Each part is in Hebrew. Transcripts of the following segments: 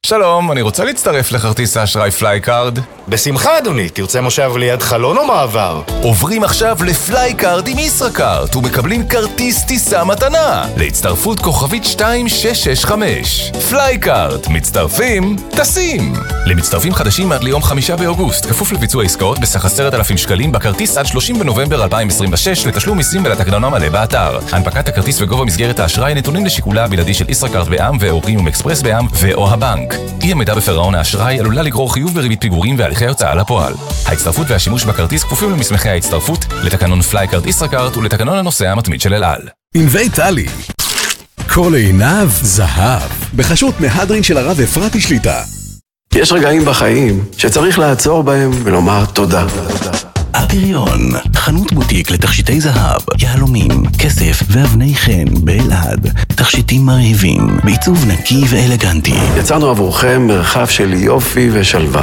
שלום, אני רוצה להצטרף לכרטיס האשראי פלייקארד. בשמחה אדוני, תרצה מושב ליד חלון או מעבר? עוברים עכשיו לפלייקארד עם ישראכרט ומקבלים כרטיס טיסה מתנה להצטרפות כוכבית 2665. פלייקארד, מצטרפים, טסים. למצטרפים חדשים עד ליום 5 באוגוסט, כפוף לביצוע עסקאות בסך 10,000 שקלים בכרטיס עד 30 בנובמבר 2026 לתשלום מיסים ולתקנון המלא באתר. הנפקת הכרטיס וגובה מסגרת האשראי נתונים לשיקולה הבלעדי של ישראכרט בע"מ ואוריום אקספרס בע"מ ואו הבנק. אי עמידה בפירעון האשראי עלולה לגרור חיוב בריבית פיגורים והליכי הוצאה לפועל. ההצטרפות והשימוש בכרטיס כפופים למסמכי ההצטרפות, לתקנון פלייקארד ישראכרט ולתקנון הנוסע המתמיד של אל על. ענבי טלי, כל עיניו זהב, בחסות מהדרין של הרב אפרתי שליטה. יש רגעים בחיים שצריך לעצור בהם ולומר תודה. הפריון, חנות בוטיק לתכשיטי זהב, יהלומים, כסף ואבני חן באלעד. תכשיטים מרהיבים, בעיצוב נקי ואלגנטי. יצרנו עבורכם מרחב של יופי ושלווה.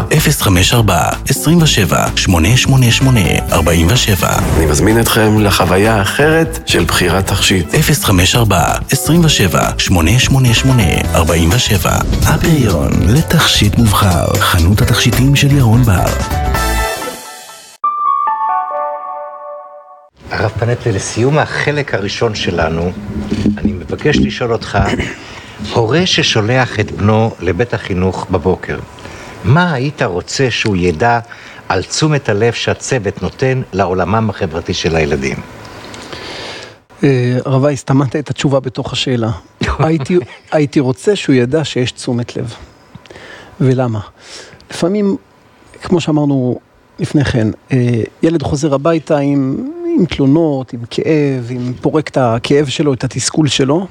054-27-888-47. אני מזמין אתכם לחוויה אחרת של בחירת תכשיט. 054-27-888-47. הפריון, לתכשיט מובחר, חנות התכשיטים של ירון בר. הרב פנטלה, לסיום החלק הראשון שלנו, אני מבקש לשאול אותך, הורה ששולח את בנו לבית החינוך בבוקר, מה היית רוצה שהוא ידע על תשומת הלב שהצוות נותן לעולמם החברתי של הילדים? רבי, הסתמנת את התשובה בתוך השאלה. הייתי רוצה שהוא ידע שיש תשומת לב. ולמה? לפעמים, כמו שאמרנו לפני כן, ילד חוזר הביתה עם תלונות, עם כאב, עם פורק את הכאב שלו, את התסכול שלו,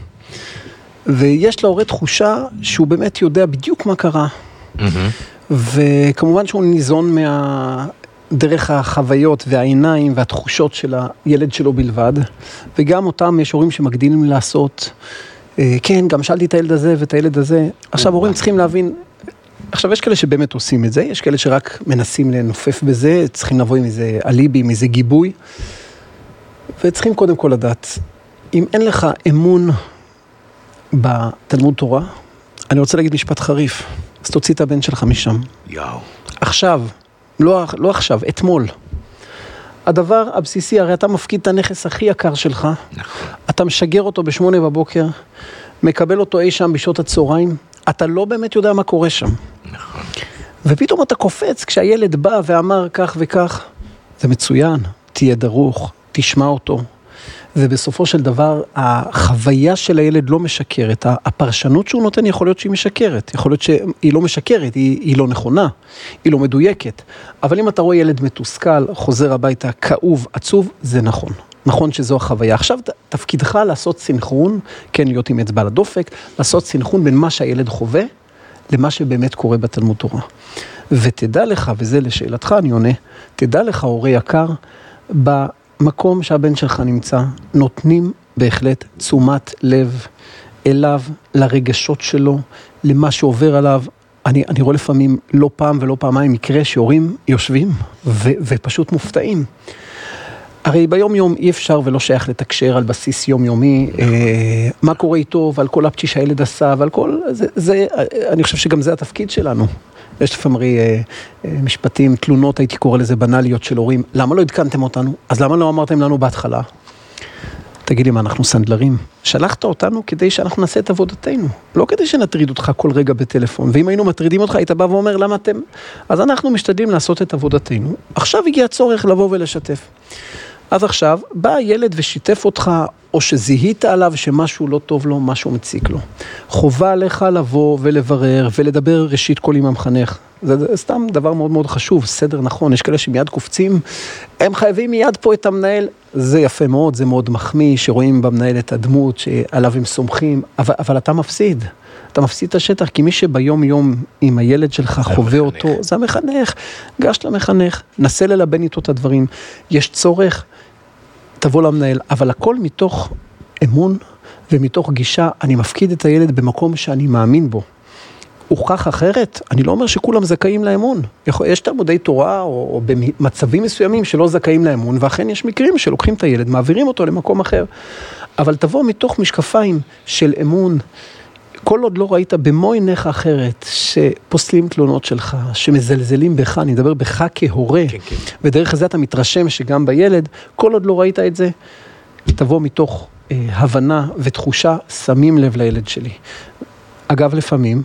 ויש להורה תחושה שהוא באמת יודע בדיוק מה קרה. וכמובן שהוא ניזון דרך החוויות והעיניים והתחושות של הילד שלו בלבד, וגם אותם יש הורים שמגדילים לעשות, כן, גם שאלתי את הילד הזה ואת הילד הזה. עכשיו הורים צריכים להבין, עכשיו יש כאלה שבאמת עושים את זה, יש כאלה שרק מנסים לנופף בזה, צריכים לבוא עם איזה אליבי, עם איזה גיבוי, וצריכים קודם כל לדעת, אם אין לך אמון בתלמוד תורה, אני רוצה להגיד משפט חריף, אז תוציא את הבן שלך משם. עכשיו, לא עכשיו, אתמול. הדבר הבסיסי, הרי אתה מפקיד את הנכס הכי יקר שלך, אתה משגר אותו ב8 בבוקר, מקבל אותו אי שם בשעות הצהריים, אתה לא באמת יודע מה קורה שם. ופתאום אתה קופץ כשהילד בא ואמר כך וכך, זה מצוין, תהיה דרוך, תשמע אותו. ובסופו של דבר, החוויה של הילד לא משקרת. הפרשנות שהוא נותן יכול להיות שהיא משקרת. יכול להיות שהיא לא משקרת, היא לא נכונה, היא לא מדויקת. אבל אם אתה רואה ילד מתוסכל, חוזר הביתה, כאוב, עצוב, זה נכון. נכון שזו החוויה. עכשיו תפקידך לעשות סינכרון, כן, להיות עם אצבע לדופק, לעשות סינכרון בין מה שהילד חווה, למה שבאמת קורה בתלמוד תורה. ותדע לך, וזה לשאלתך אני עונה, תדע לך, הורה יקר, במקום שהבן שלך נמצא, נותנים בהחלט תשומת לב אליו, לרגשות שלו, למה שעובר עליו. אני רואה לפעמים לא פעם ולא פעמיים מקרה שהורים יושבים ופשוט מופתעים. הרי ביום יום אי אפשר ולא שייך לתקשר על בסיס יומיומי, מה קורה איתו ועל כל הפצ'י שהילד עשה ועל כל זה, אני חושב שגם זה התפקיד שלנו. יש לפעמים משפטים, תלונות, הייתי קורא לזה בנליות של הורים, למה לא עדכנתם אותנו? אז למה לא אמרתם לנו בהתחלה? תגיד לי מה, אנחנו סנדלרים? שלחת אותנו כדי שאנחנו נעשה את עבודתנו, לא כדי שנטריד אותך כל רגע בטלפון, ואם היינו מטרידים אותך, היית בא ואומר למה אתם? אז אנחנו משתדלים לעשות את עבודתנו, עכשיו הגיע צורך לבוא ולשתף. אז עכשיו, בא הילד ושיתף אותך, או שזיהית עליו שמשהו לא טוב לו, משהו מציק לו. חובה עליך לבוא ולברר ולדבר ראשית כל עם המחנך. זה סתם דבר מאוד מאוד חשוב, סדר נכון. יש כאלה שמיד קופצים, הם חייבים מיד פה את המנהל. זה יפה מאוד, זה מאוד מחמיא, שרואים במנהל את הדמות שעליו הם סומכים, אבל אתה מפסיד. אתה מפסיד את השטח, כי מי שביום יום עם הילד שלך חווה אותו, זה המחנך. גש למחנך, נסה ללבן איתו את הדברים. יש צורך, תבוא למנהל, אבל הכל מתוך אמון ומתוך גישה, אני מפקיד את הילד במקום שאני מאמין בו. הוכח אחרת, אני לא אומר שכולם זכאים לאמון. יש תלמודי תורה או במצבים מסוימים שלא זכאים לאמון, ואכן יש מקרים שלוקחים את הילד, מעבירים אותו למקום אחר. אבל תבוא מתוך משקפיים של אמון, כל עוד לא ראית במו עיניך אחרת, שפוסלים תלונות שלך, שמזלזלים בך, אני מדבר בך כהורה, ודרך זה אתה מתרשם שגם בילד, כל עוד לא ראית את זה, תבוא מתוך הבנה ותחושה, שמים לב לילד שלי. אגב, לפעמים,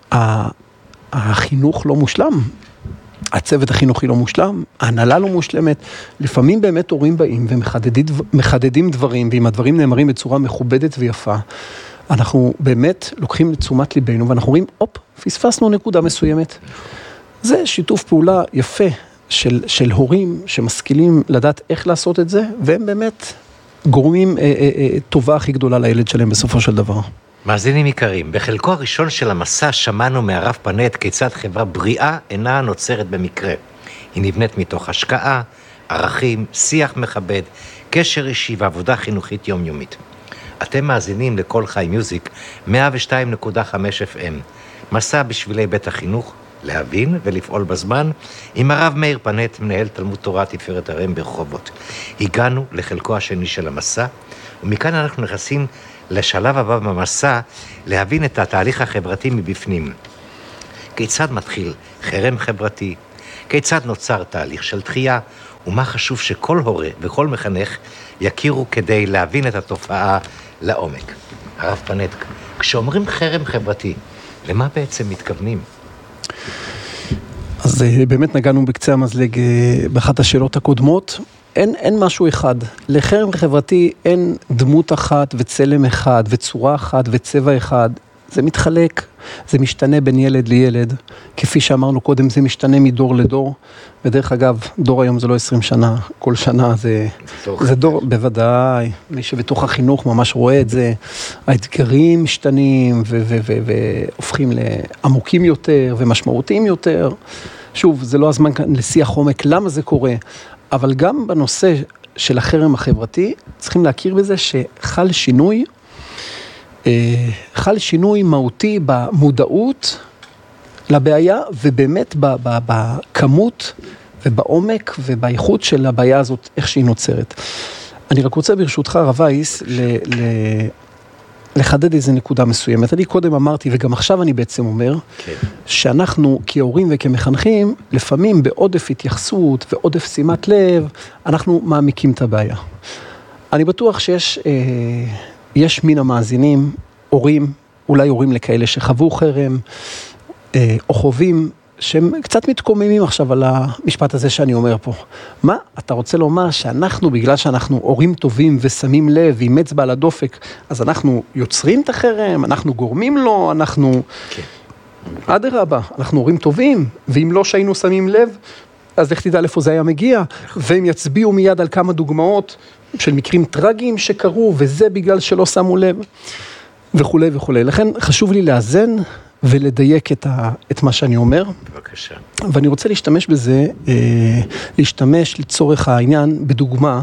החינוך לא מושלם, הצוות החינוכי לא מושלם, ההנהלה לא מושלמת, לפעמים באמת הורים באים ומחדדים דברים, ואם הדברים נאמרים בצורה מכובדת ויפה, אנחנו באמת לוקחים לתשומת ליבנו, ואנחנו רואים, פספסנו נקודה מסוימת. זה שיתוף פעולה יפה של הורים שמשכילים לדעת איך לעשות את זה, והם באמת גורמים טובה הכי גדולה לילד שלהם בסופו של דבר. מאזינים יקרים, בחלקו הראשון של המסע שמענו מהרב פנט כיצד חברה בריאה אינה נוצרת במקרה. היא נבנית מתוך השקעה, ערכים, שיח מכבד, קשר אישי ועבודה חינוכית יומיומית. אתם מאזינים לכל חי מיוזיק 102.5 FM. מסע בשבילי בית החינוך, להבין ולפעול בזמן, עם הרב מאיר פנט, מנהל תלמוד תורה תפארת הרם ברחובות. הגענו לחלקו השני של המסע, ומכאן אנחנו נכנסים לשלב הבא במסע, להבין את התהליך החברתי מבפנים. כיצד מתחיל חרם חברתי? כיצד נוצר תהליך של דחייה? ומה חשוב שכל הורה וכל מחנך יכירו כדי להבין את התופעה לעומק? הרב פנט, כשאומרים חרם חברתי, למה בעצם מתכוונים? אז באמת נגענו בקצה המזלג באחת השאלות הקודמות. אין משהו אחד. לחרם חברתי אין דמות אחת וצלם אחד וצורה אחת וצבע אחד. זה מתחלק, זה משתנה בין ילד לילד. כפי שאמרנו קודם, זה משתנה מדור לדור. ודרך אגב, דור היום זה לא 20 שנה, כל שנה זה דור, בוודאי. מי שבתוך החינוך ממש רואה את זה. האתגרים משתנים והופכים לעמוקים יותר ומשמעותיים יותר. שוב, זה לא הזמן לשיח עומק, למה זה קורה? אבל גם בנושא של החרם החברתי, צריכים להכיר בזה שחל שינוי מהותי במודעות לבעיה, ובאמת בכמות ובעומק ובאיכות של הבעיה הזאת, איך שהיא נוצרת. אני רק רוצה ברשותך, רב וייס, לחדד איזה נקודה מסוימת. אני קודם אמרתי, וגם עכשיו אני בעצם אומר, שאנחנו כהורים וכמחנכים, לפעמים בעודף התייחסות ועודף שימת לב, אנחנו מעמיקים את הבעיה. אני בטוח שיש מן המאזינים, הורים, אולי הורים לכאלה שחוו חרם, או חווים, שהם קצת מתקוממים עכשיו על המשפט הזה שאני אומר פה. מה? אתה רוצה לומר שאנחנו, בגלל שאנחנו הורים טובים ושמים לב עם אצבע על הדופק, אז אנחנו יוצרים את החרם, אנחנו גורמים לו, אנחנו... כן. אדרבה, אנחנו הורים טובים, ואם לא שהיינו שמים לב, אז איך תדע איפה זה היה מגיע, והם יצביעו מיד על כמה דוגמאות של מקרים טרגיים שקרו, וזה בגלל שלא שמו לב, וכו' וכו'. לכן חשוב לי לאזן ולדייק את מה שאני אומר. בבקשה. ואני רוצה להשתמש בזה, להשתמש לצורך העניין בדוגמה,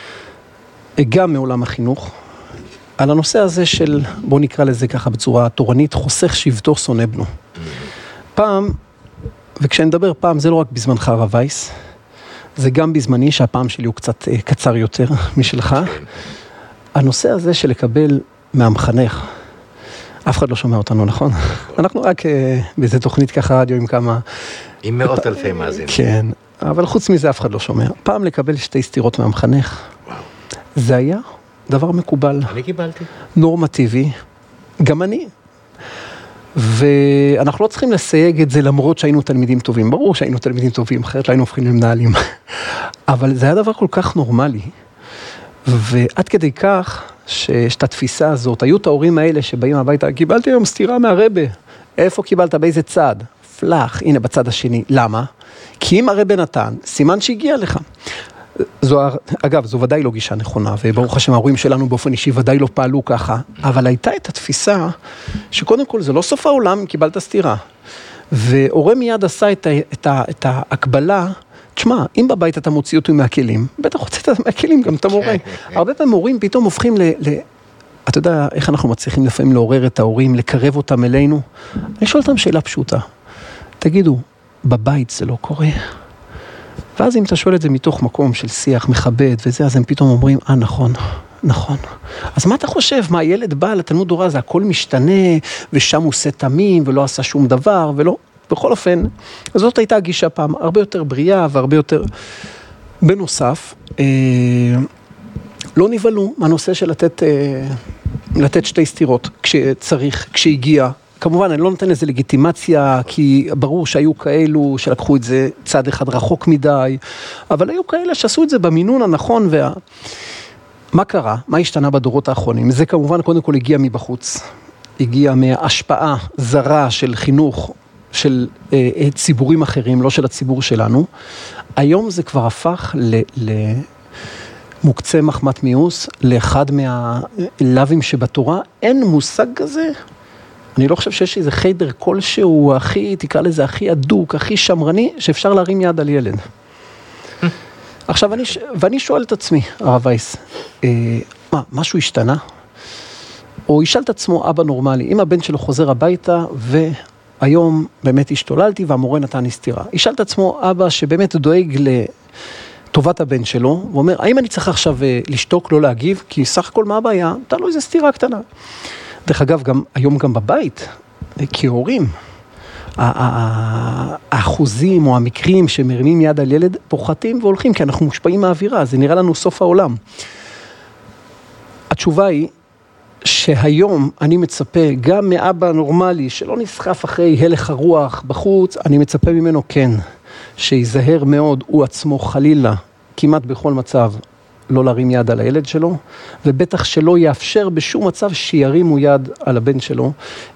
גם מעולם החינוך, על הנושא הזה של, בוא נקרא לזה ככה בצורה תורנית, חוסך שבטו שונא בנו. פעם, וכשאני מדבר פעם, זה לא רק בזמנך הרב וייס, זה גם בזמני שהפעם שלי הוא קצת קצר יותר משלך. הנושא הזה של לקבל מהמחנך, אף אחד לא שומע אותנו, נכון? אנחנו רק באיזה תוכנית ככה רדיו עם כמה... עם מאות אלפי מאזינים. כן, אבל חוץ מזה אף אחד לא שומע. פעם לקבל 2 סתירות מהמחנך, זה היה דבר מקובל. אני קיבלתי. נורמטיבי, גם אני. ואנחנו לא צריכים לסייג את זה למרות שהיינו תלמידים טובים. ברור שהיינו תלמידים טובים, אחרת לא היינו הופכים למנהלים. אבל זה היה דבר כל כך נורמלי. ועד כדי כך שיש את התפיסה הזאת, היו את ההורים האלה שבאים הביתה, קיבלתי היום סתירה מהרבא. איפה קיבלת? באיזה צד? פלח, הנה בצד השני. למה? כי אם הרבא נתן, סימן שהגיע לך. אגב, זו ודאי לא גישה נכונה, וברוך השם, ההורים שלנו באופן אישי ודאי לא פעלו ככה, אבל הייתה את התפיסה שקודם כל זה לא סוף העולם אם קיבלת סתירה. והורה מיד עשה את ההקבלה, תשמע, אם בבית אתה מוציא אותו מהכלים, בטח הוצאת מהכלים גם את המורה. הרבה פעמים הורים פתאום הופכים אתה יודע איך אנחנו מצליחים לפעמים לעורר את ההורים, לקרב אותם אלינו? אני שואל אותם שאלה פשוטה. תגידו, בבית זה לא קורה? ואז אם אתה שואל את זה מתוך מקום של שיח מכבד וזה, אז הם פתאום אומרים, נכון, נכון. אז מה אתה חושב? מה, ילד בא לתלמוד תורה, זה הכל משתנה, ושם הוא עושה תמים, ולא עשה שום דבר, ולא... בכל אופן, זאת הייתה הגישה פעם, הרבה יותר בריאה, והרבה יותר... בנוסף, לא נבלו מהנושא של לתת שתי סתירות כשצריך, כשהגיע. כמובן, אני לא נותן לזה לגיטימציה, כי ברור שהיו כאלו שלקחו את זה צעד אחד רחוק מדי, אבל היו כאלה שעשו את זה במינון הנכון. מה קרה? מה השתנה בדורות האחרונים? זה כמובן קודם כל הגיע מבחוץ. הגיע מהשפעה זרה של חינוך, של ציבורים אחרים, לא של הציבור שלנו. היום זה כבר הפך למוקצה מחמת מיאוס, לאחד מהלווים שבתורה. אין מושג כזה. אני לא חושב שיש איזה חיידר כלשהו הכי, תקרא לזה הכי אדוק, הכי שמרני, שאפשר להרים יד על ילד. עכשיו, ואני שואל את עצמי, הרב וייס, משהו השתנה? או ישאל את עצמו אבא נורמלי, אם הבן שלו חוזר הביתה, והיום באמת השתוללתי והמורה נתן לי סתירה. ישאל את עצמו אבא שבאמת דואג לטובת הבן שלו, ואומר, האם אני צריך עכשיו לשתוק, לא להגיב? כי סך הכל מה הבעיה? נתן לו איזו סתירה קטנה. דרך אגב, היום גם בבית, כהורים, האחוזים או המקרים שמרימים יד על ילד פוחתים והולכים, כי אנחנו מושפעים מהאווירה, זה נראה לנו סוף העולם. התשובה היא שהיום אני מצפה גם מאבא נורמלי שלא נסחף אחרי הלך הרוח בחוץ, אני מצפה ממנו כן, שיזהר מאוד הוא עצמו חלילה, כמעט בכל מצב, לא להרים יד על הילד שלו, ובטח שלא יאפשר בשום מצב שירימו יד על הבן שלו,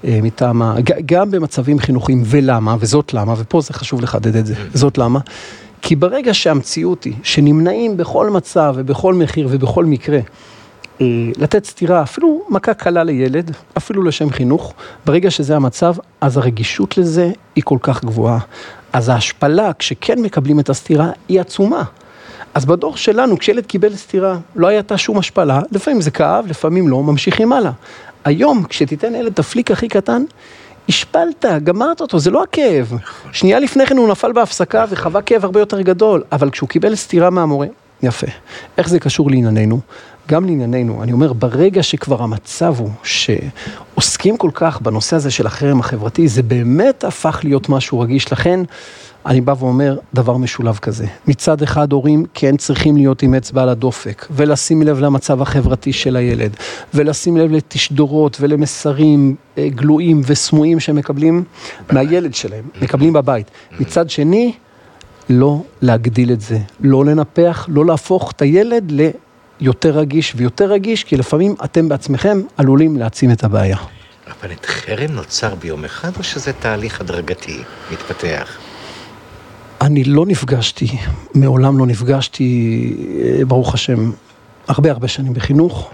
גם במצבים חינוכיים. ולמה? וזאת למה, ופה זה חשוב לחדד את זה, זאת למה? כי ברגע שהמציאות היא, שנמנעים בכל מצב ובכל מחיר ובכל מקרה, לתת סתירה, אפילו מכה קלה לילד, אפילו לשם חינוך, ברגע שזה המצב, אז הרגישות לזה היא כל כך גבוהה. אז ההשפלה, כשכן מקבלים את הסתירה, היא עצומה. אז בדור שלנו, כשילד קיבל סתירה, לא הייתה שום השפלה, לפעמים זה כאב, לפעמים לא, ממשיכים הלאה. היום, כשתיתן ילד תפליק הכי קטן, השפלת, גמרת אותו, זה לא הכאב. שנייה לפני כן הוא נפל בהפסקה וחווה כאב הרבה יותר גדול, אבל כשהוא קיבל סתירה מהמורה, יפה. איך זה קשור לענייננו? גם לענייננו, אני אומר, ברגע שכבר המצב הוא שעוסקים כל כך בנושא הזה של החרם החברתי, זה באמת הפך להיות משהו רגיש. לכן, אני בא ואומר דבר משולב כזה. מצד אחד, הורים כן צריכים להיות עם אצבע על הדופק, ולשים לב למצב החברתי של הילד, ולשים לב לתשדורות ולמסרים גלויים וסמויים שהם מקבלים מהילד שלהם, מקבלים בבית. מצד שני, לא להגדיל את זה, לא לנפח, לא להפוך את הילד ליותר רגיש ויותר רגיש, כי לפעמים אתם בעצמכם עלולים להעצים את הבעיה. אבל את חרם נוצר ביום אחד, או שזה תהליך הדרגתי, מתפתח? אני לא נפגשתי, מעולם לא נפגשתי, ברוך השם, הרבה שנים בחינוך,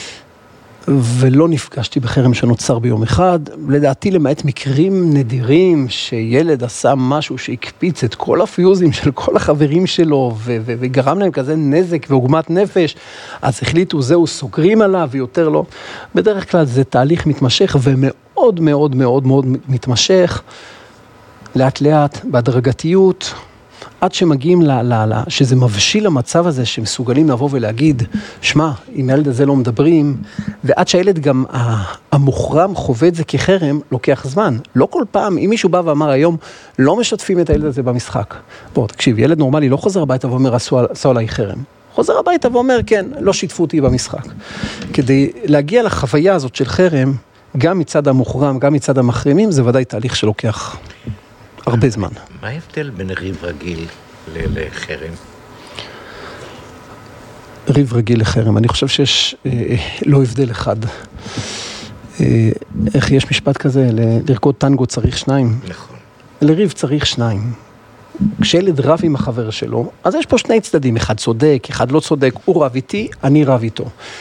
ולא נפגשתי בחרם שנוצר ביום אחד. לדעתי, למעט מקרים נדירים שילד עשה משהו שהקפיץ את כל הפיוזים של כל החברים שלו, וגרם להם כזה נזק ועוגמת נפש, אז החליטו, זהו, סוגרים עליו ויותר לא. בדרך כלל זה תהליך מתמשך ומאוד מאוד מאוד מאוד מתמשך, לאט לאט, בהדרגתיות, עד שמגיעים שזה מבשיל למצב הזה, שמסוגלים לבוא ולהגיד, שמע, עם הילד הזה לא מדברים, ועד שהילד גם, המוחרם חווה את זה כחרם, לוקח זמן. לא כל פעם, אם מישהו בא ואמר היום, לא משתפים את הילד הזה במשחק. בוא, תקשיב, ילד נורמלי לא חוזר הביתה ואומר, עשו עליי חרם. חוזר הביתה ואומר, כן, לא שיתפו אותי במשחק. כדי להגיע לחוויה הזאת של חרם, גם מצד המוחרם, גם מצד המחרימים, זה ודאי תהליך שלוקח הרבה זמן. מה ההבדל בין ריב רגיל לחרם? ריב רגיל לחרם, אני חושב שיש לא הבדל אחד. איך יש משפט כזה, לרקוד טנגו צריך שניים. נכון. לריב צריך שניים. כשילד רב עם החבר שלו, אז יש פה שני צדדים, אחד צודק, אחד לא צודק, הוא רב איתי, אני רב איתו.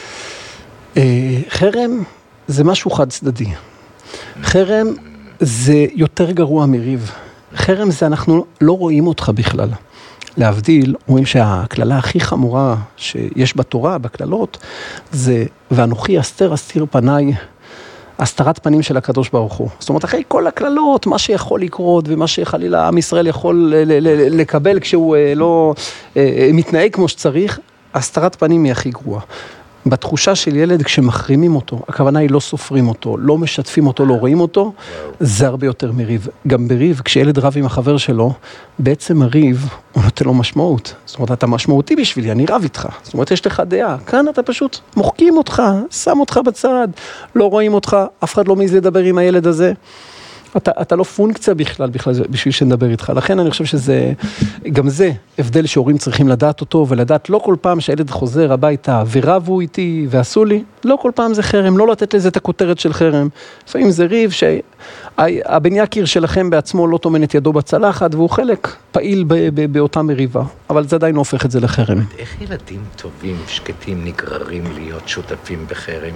חרם זה משהו חד צדדי. חרם זה יותר גרוע מריב. חרם זה אנחנו לא רואים אותך בכלל. להבדיל, רואים שהכללה הכי חמורה שיש בתורה, בכללות, זה ואנוכי אסתיר פניי, הסתרת פנים של הקדוש ברוך הוא. זאת אומרת, אחרי כל הכללות, מה שיכול לקרות ומה שחלילה עם ישראל יכול לקבל כשהוא לא מתנהג כמו שצריך, הסתרת פנים היא הכי גרועה. בתחושה של ילד כשמחרימים אותו, הכוונה היא לא סופרים אותו, לא משתפים אותו, לא רואים אותו, זה הרבה יותר מריב. גם בריב, כשילד רב עם החבר שלו, בעצם הריב, הוא נותן לו משמעות. זאת אומרת, אתה משמעותי בשבילי, אני רב איתך. זאת אומרת, יש לך דעה. כאן אתה פשוט מוחקים אותך, שם אותך בצד, לא רואים אותך, אף אחד לא מעז לדבר עם הילד הזה. אתה לא פונקציה בכלל בשביל שנדבר איתך. לכן אני חושב שזה, גם זה הבדל שהורים צריכים לדעת אותו, ולדעת לא כל פעם שהילד חוזר הביתה ורבו איתי ועשו לי, לא כל פעם זה חרם, לא לתת לזה את הכותרת של חרם. לפעמים זה ריב שהבן יקיר שלכם בעצמו לא תומן את ידו בצלחת, והוא חלק פעיל באותה מריבה, אבל זה עדיין הופך את זה לחרם. איך ילדים טובים, שקטים, נגררים להיות שותפים בחרם?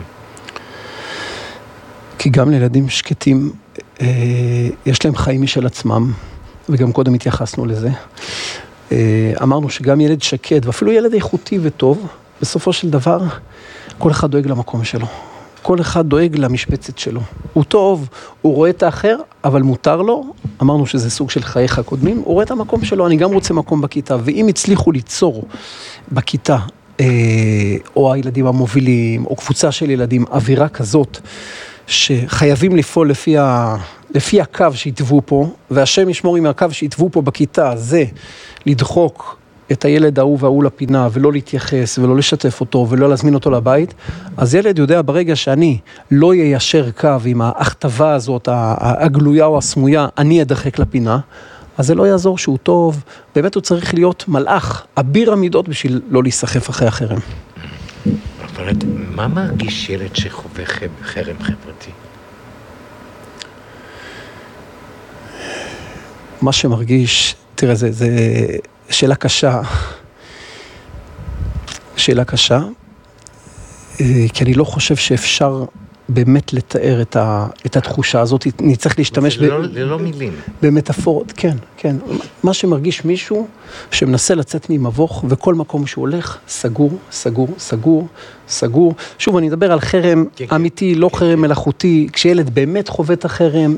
כי גם לילדים שקטים, יש להם חיים משל עצמם, וגם קודם התייחסנו לזה. אמרנו שגם ילד שקט, ואפילו ילד איכותי וטוב, בסופו של דבר, כל אחד דואג למקום שלו. כל אחד דואג למשבצת שלו. הוא טוב, הוא רואה את האחר, אבל מותר לו, אמרנו שזה סוג של חייך הקודמים, הוא רואה את המקום שלו, אני גם רוצה מקום בכיתה, ואם הצליחו ליצור בכיתה, או הילדים המובילים, או קבוצה של ילדים, אווירה כזאת, שחייבים לפעול לפי הקו שהתוו פה, והשם ישמור עם הקו שהתוו פה בכיתה, זה לדחוק את הילד ההוא וההוא לפינה, ולא להתייחס, ולא לשתף אותו, ולא להזמין אותו לבית, אז ילד יודע ברגע שאני לא יישר קו עם ההכתבה הזאת, הגלויה או הסמויה, אני אדחק לפינה, אז זה לא יעזור שהוא טוב, באמת הוא צריך להיות מלאך, אביר המידות בשביל לא להיסחף אחרי החרם. אבל מה מרגיש ילד שחווה חרם חברתי? מה שמרגיש, תראה, זה שאלה קשה. שאלה קשה, כי אני לא חושב שאפשר באמת לתאר את התחושה הזאת. אני צריך להשתמש ללא מילים. במטאפורות, כן, כן. מה שמרגיש מישהו שמנסה לצאת ממבוך, וכל מקום שהוא הולך, סגור, סגור, סגור, סגור. שוב, אני אדבר על חרם אמיתי, לא חרם מלאכותי. כשילד באמת חווה את החרם,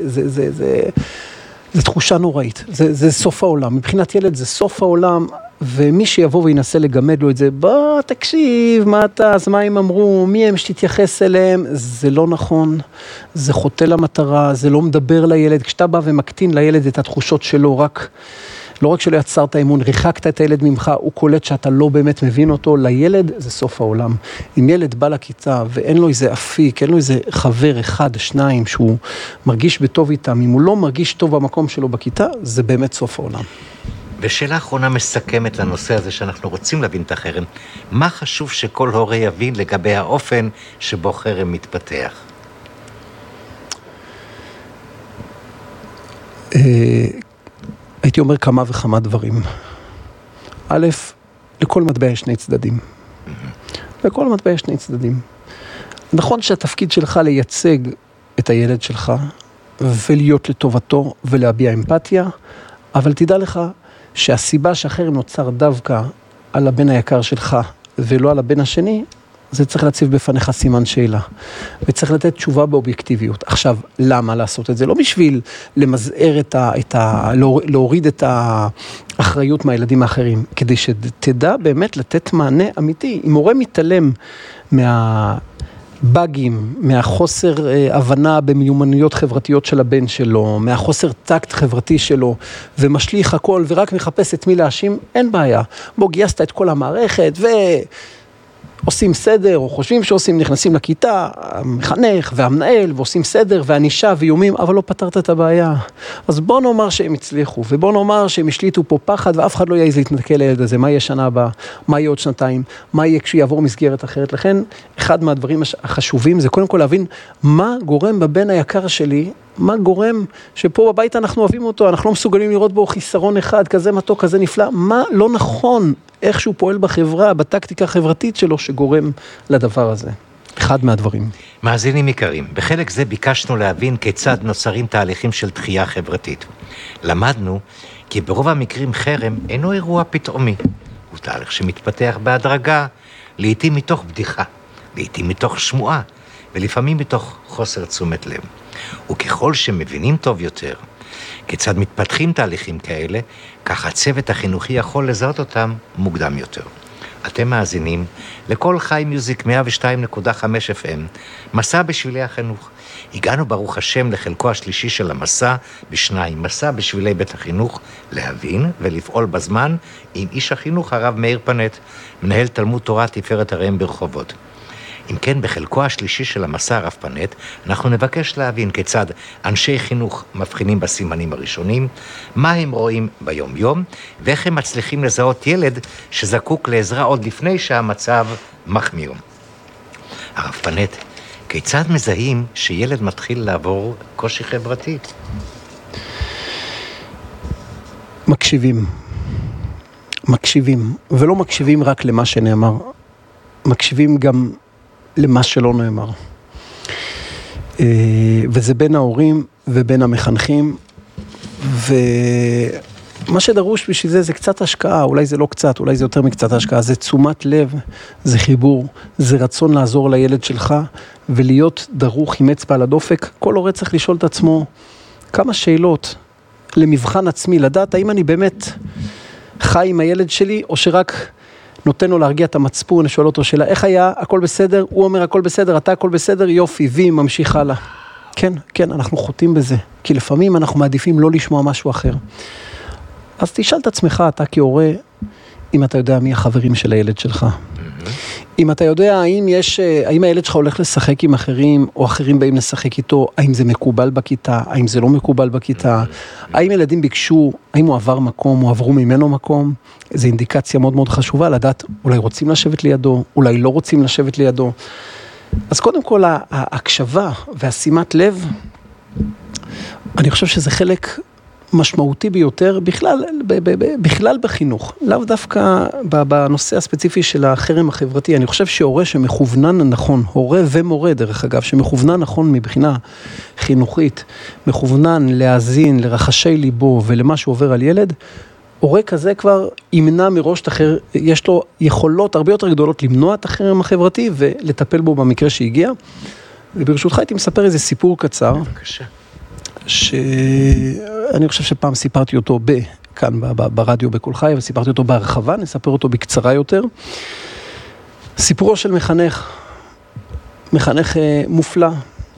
זה תחושה נוראית. זה סוף העולם. מבחינת ילד זה סוף העולם, ומי שיבוא וינסה לגמד לו את זה, בוא תקשיב, מה אתה, אז מה הם אמרו, מי הם שתתייחס אליהם, זה לא נכון, זה חוטא למטרה, זה לא מדבר לילד, כשאתה בא ומקטין לילד את התחושות שלו, לא רק שלא יצרת אמון, ריחקת את הילד ממך, הוא קולט שאתה לא באמת מבין אותו, לילד זה סוף העולם. אם ילד בא לכיתה ואין לו איזה אפיק, אין לו איזה חבר אחד, שניים, שהוא מרגיש בטוב איתם, אם הוא לא מרגיש טוב במקום שלו בכיתה, זה באמת סוף העולם. ושאלה אחרונה מסכמת לנושא הזה שאנחנו רוצים להבין את החרם. מה חשוב שכל הורה יבין לגבי האופן שבו חרם מתפתח? הייתי אומר כמה וכמה דברים. א', לכל מטבע יש שני צדדים. לכל מטבע יש שני צדדים. נכון שהתפקיד שלך לייצג את הילד שלך, ולהיות לטובתו ולהביע אמפתיה, אבל תדע לך שהסיבה שהחרם נוצר דווקא על הבן היקר שלך ולא על הבן השני, זה צריך להציב בפניך סימן שאלה. וצריך לתת תשובה באובייקטיביות. עכשיו, למה לעשות את זה? לא בשביל למזער להוריד את האחריות מהילדים האחרים, כדי שתדע באמת לתת מענה אמיתי. אם הורה מתעלם מהבאגים, מהחוסר הבנה במיומנויות חברתיות של הבן שלו, מהחוסר טקט חברתי שלו, ומשליך הכל ורק מחפש את מי להאשים, אין בעיה. בוא, גייסת את כל המערכת עושים סדר, או חושבים שעושים, נכנסים לכיתה, המחנך והמנהל, ועושים סדר, ואנישה ואיומים, אבל לא פתרת את הבעיה. אז בוא נאמר שהם הצליחו, ובוא נאמר שהם השליטו פה פחד, ואף אחד לא יעז להתנתקל לילד הזה, מה יהיה שנה הבאה, מה יהיה עוד שנתיים, מה יהיה כשהוא יעבור מסגרת אחרת. לכן, אחד מהדברים החשובים זה קודם כל להבין מה גורם בבן היקר שלי, מה גורם שפה בבית אנחנו אוהבים אותו, אנחנו לא מסוגלים לראות בו חיסרון אחד, כזה מתוק, כזה נפלא, מה לא נכון, איך שהוא פועל בחברה, בטקטיקה החברתית שלו שגורם לדבר הזה. אחד מהדברים. מאזינים יקרים, בחלק זה ביקשנו להבין כיצד נוצרים תהליכים של דחייה חברתית. למדנו כי ברוב המקרים חרם אינו אירוע פתאומי, הוא תהליך שמתפתח בהדרגה, לעתים מתוך בדיחה, לעתים מתוך שמועה, ולפעמים מתוך חוסר תשומת לב. וככל שמבינים טוב יותר כיצד מתפתחים תהליכים כאלה, כך הצוות החינוכי יכול לזהות אותם מוקדם יותר. אתם מאזינים לכל חי מיוזיק 102.5 FM, מסע בשבילי החינוך. הגענו ברוך השם לחלקו השלישי של המסע בשניים, מסע בשבילי בית החינוך, להבין ולפעול בזמן עם איש החינוך הרב מאיר פנט, מנהל תלמוד תורה תפארת הראם ברחובות. אם כן, בחלקו השלישי של המסע הרב פנט, אנחנו נבקש להבין כיצד אנשי חינוך מבחינים בסימנים הראשונים, מה הם רואים ביום יום, ואיך הם מצליחים לזהות ילד שזקוק לעזרה עוד לפני שהמצב מחמיר. הרב פנט, כיצד מזהים שילד מתחיל לעבור קושי חברתי? מקשיבים, ולא מקשיבים רק למה שנאמר, מקשיבים גם למה שלא נאמר. וזה בין ההורים ובין המחנכים, ומה שדרוש בשביל זה קצת השקעה, אולי זה לא קצת, אולי זה יותר מקצת השקעה, זה תשומת לב, זה חיבור, זה רצון לעזור לילד שלך, ולהיות דרוך עם אצבע על הדופק. כל הורה צריך לשאול את עצמו כמה שאלות למבחן עצמי, לדעת האם אני באמת חי עם הילד שלי, או שרק נותן לו להרגיע את המצפון, נשאל אותו שאלה, איך היה, הכל בסדר? הוא אומר, הכל בסדר, אתה הכל בסדר, יופי, וי, ממשיך הלאה. כן, אנחנו חוטאים בזה, כי לפעמים אנחנו מעדיפים לא לשמוע משהו אחר. אז תשאל את עצמך, אתה כהורה, אם אתה יודע מי החברים של הילד שלך. אם אתה יודע האם הילד שלך הולך לשחק עם אחרים, או אחרים באים לשחק איתו, האם זה מקובל בכיתה, האם זה לא מקובל בכיתה, האם ילדים ביקשו, האם הוא עבר מקום, או עברו ממנו מקום, זו אינדיקציה מאוד מאוד חשובה, לדעת אולי רוצים לשבת לידו, אולי לא רוצים לשבת לידו. אז קודם כל, ההקשבה והשימת לב, אני חושב שזה חלק משמעותי ביותר, בכלל בחינוך, לאו דווקא בנושא הספציפי של החרם החברתי. אני חושב שהורה שמכוונן נכון, הורה ומורה דרך אגב, שמכוונן נכון מבחינה חינוכית, מכוונן להאזין לרחשי ליבו ולמה שעובר על ילד, הורה כזה כבר ימנע מראש את החרם, יש לו יכולות הרבה יותר גדולות למנוע את החרם החברתי ולטפל בו במקרה שהגיע. וברשותך הייתי מספר איזה סיפור קצר. בבקשה. שאני חושב שפעם סיפרתי אותו כאן ברדיו בכל חי, וסיפרתי אותו בהרחבה, נספר אותו בקצרה יותר. סיפורו של מחנך מופלא.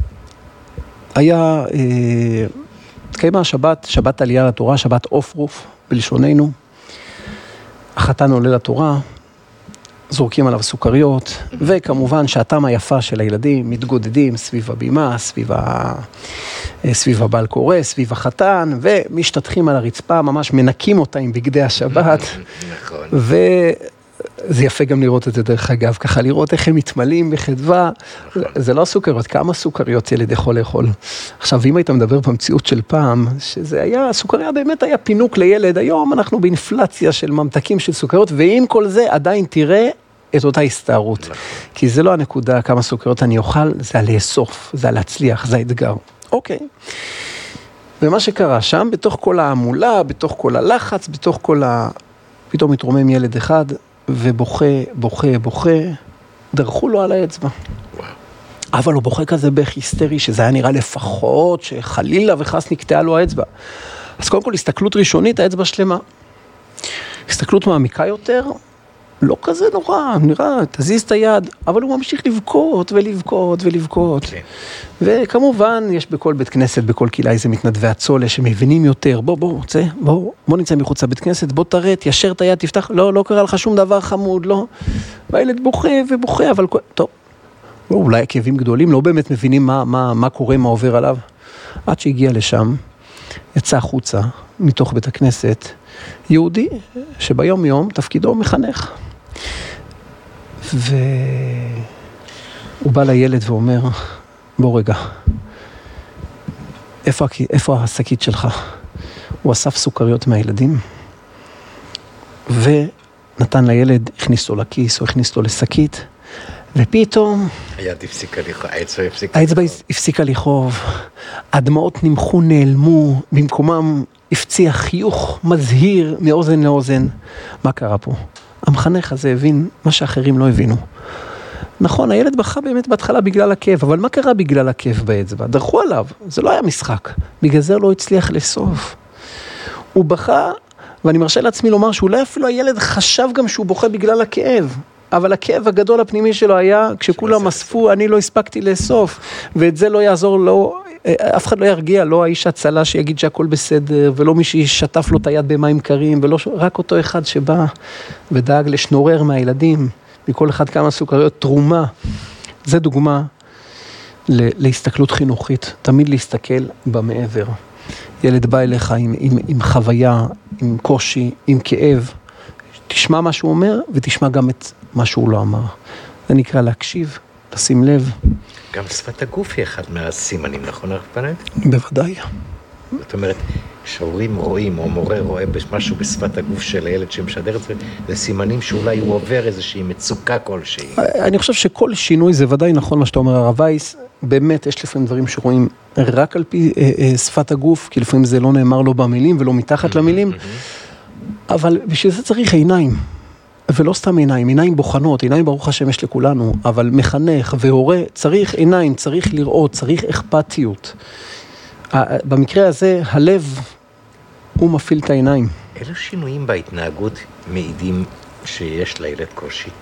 התקיימה שבת עלייה לתורה, שבת אופרוף בלשוננו. החתן עולה לתורה, זורקים עליו סוכריות, וכמובן שעתם היפה של הילדים מתגודדים סביב הבימה, סביב הבעל קורא, סביב החתן, ומשתתחים על הרצפה, ממש מנקים אותה עם בגדי השבת. נכון. וזה יפה גם לראות את זה דרך אגב, ככה לראות איך הם מתמלאים בחדווה. זה לא סוכריות, כמה סוכריות ילד יכול לאכול. עכשיו, אם היית מדבר במציאות של פעם, שזה היה, סוכריה באמת היה פינוק לילד, היום אנחנו באינפלציה של ממתקים של סוכריות, ועם כל זה עדיין תראה את אותה הסתערות. כי זה לא הנקודה כמה סוכריות אני אוכל, זה הלאסוף, זה הלהצליח, זה האתגר. אוקיי. ומה שקרה שם, בתוך כל העמולה, בתוך כל הלחץ, פתאום מתרומם ילד אחד, ובוכה, דרכו לו על האצבע. אבל הוא בוכה כזה בכי היסטרי, שזה היה נראה לפחות, שחלילה וחס נקטעה לו האצבע. אז קודם כל, הסתכלות ראשונית, האצבע שלמה. הסתכלות מעמיקה יותר, לא כזה נורא, נראה, תזיז את היד, אבל הוא ממשיך לבכות ולבכות. וכמובן, יש בכל בית כנסת, בכל קהילה, איזה מתנדבי הצולה שמבינים יותר, בוא נצא מחוץ לבית כנסת, בוא תראה, תיישר את היד, תפתח, לא קרה לך שום דבר חמוד, לא. והילד בוכה, אבל טוב, אולי הכאבים גדולים, לא באמת מבינים מה קורה, מה עובר עליו. עד שהגיע לשם, יצא החוצה, מתוך בית הכנסת, יהודי שביום יום תפקידו מחנך. והוא בא לילד ואומר, בוא רגע, איפה השקית שלך? הוא אסף סוכריות מהילדים, ונתן לילד, הכניס לו לכיס או הכניס לו לשקית, ופתאום האצבע הפסיקה לכאוב, הדמעות נמחו, נעלמו, במקומם הפציע חיוך מזהיר מאוזן לאוזן. מה קרה פה? המחנך הזה הבין מה שאחרים לא הבינו. נכון, הילד בכה באמת בהתחלה בגלל הכאב, אבל מה קרה בגלל הכאב באצבע? דרכו עליו, זה לא היה משחק, בגלל זה לא הצליח לסוף. הוא בכה ואני מרשה לעצמי לומר שאולי אפילו הילד חשב גם שהוא בוכה בגלל הכאב, אבל הכאב הגדול הפנימי שלו היה, כשכולם אספו, אני לא הספקתי לאסוף, ואת זה לא יעזור לו, אף אחד לא ירגיע, לא האיש הצלה שיגיד שהכל בסדר, ולא מי ששטף לו את היד במים קרים, ולא רק אותו אחד שבא ודאג לשנורר מהילדים, מכל אחד כמה סוכריות, תרומה. זה דוגמה להסתכלות חינוכית, תמיד להסתכל במעבר. ילד בא אליך עם חוויה, עם קושי, עם כאב, תשמע מה שהוא אומר ותשמע גם את מה שהוא לא אמר. זה נקרא להקשיב, לשים לב. גם שפת הגוף היא אחד מהסימנים, נכון הרב פנט? בוודאי. זאת אומרת, שהורים רואים או מורה רואה משהו בשפת הגוף של הילד שמשדר את זה, זה סימנים שאולי הוא עובר איזושהי מצוקה כלשהי. אני חושב שכל שינוי זה ודאי נכון מה שאתה אומר הרב וייס, באמת יש לפעמים דברים שרואים רק על פי שפת הגוף, כי לפעמים זה לא נאמר לו במילים ולא מתחת למילים, אבל בשביל זה צריך עיניים, ולא סתם עיניים בוחנות, עיניים ברוך השם יש לכולנו, אבל מחנך והורה צריך עיניים, צריך לראות, צריך אכפתיות. במקרה הזה הלב הוא מפעיל את העיניים. אילו שינויים בהתנהגות מעידים שיש לילד קושי?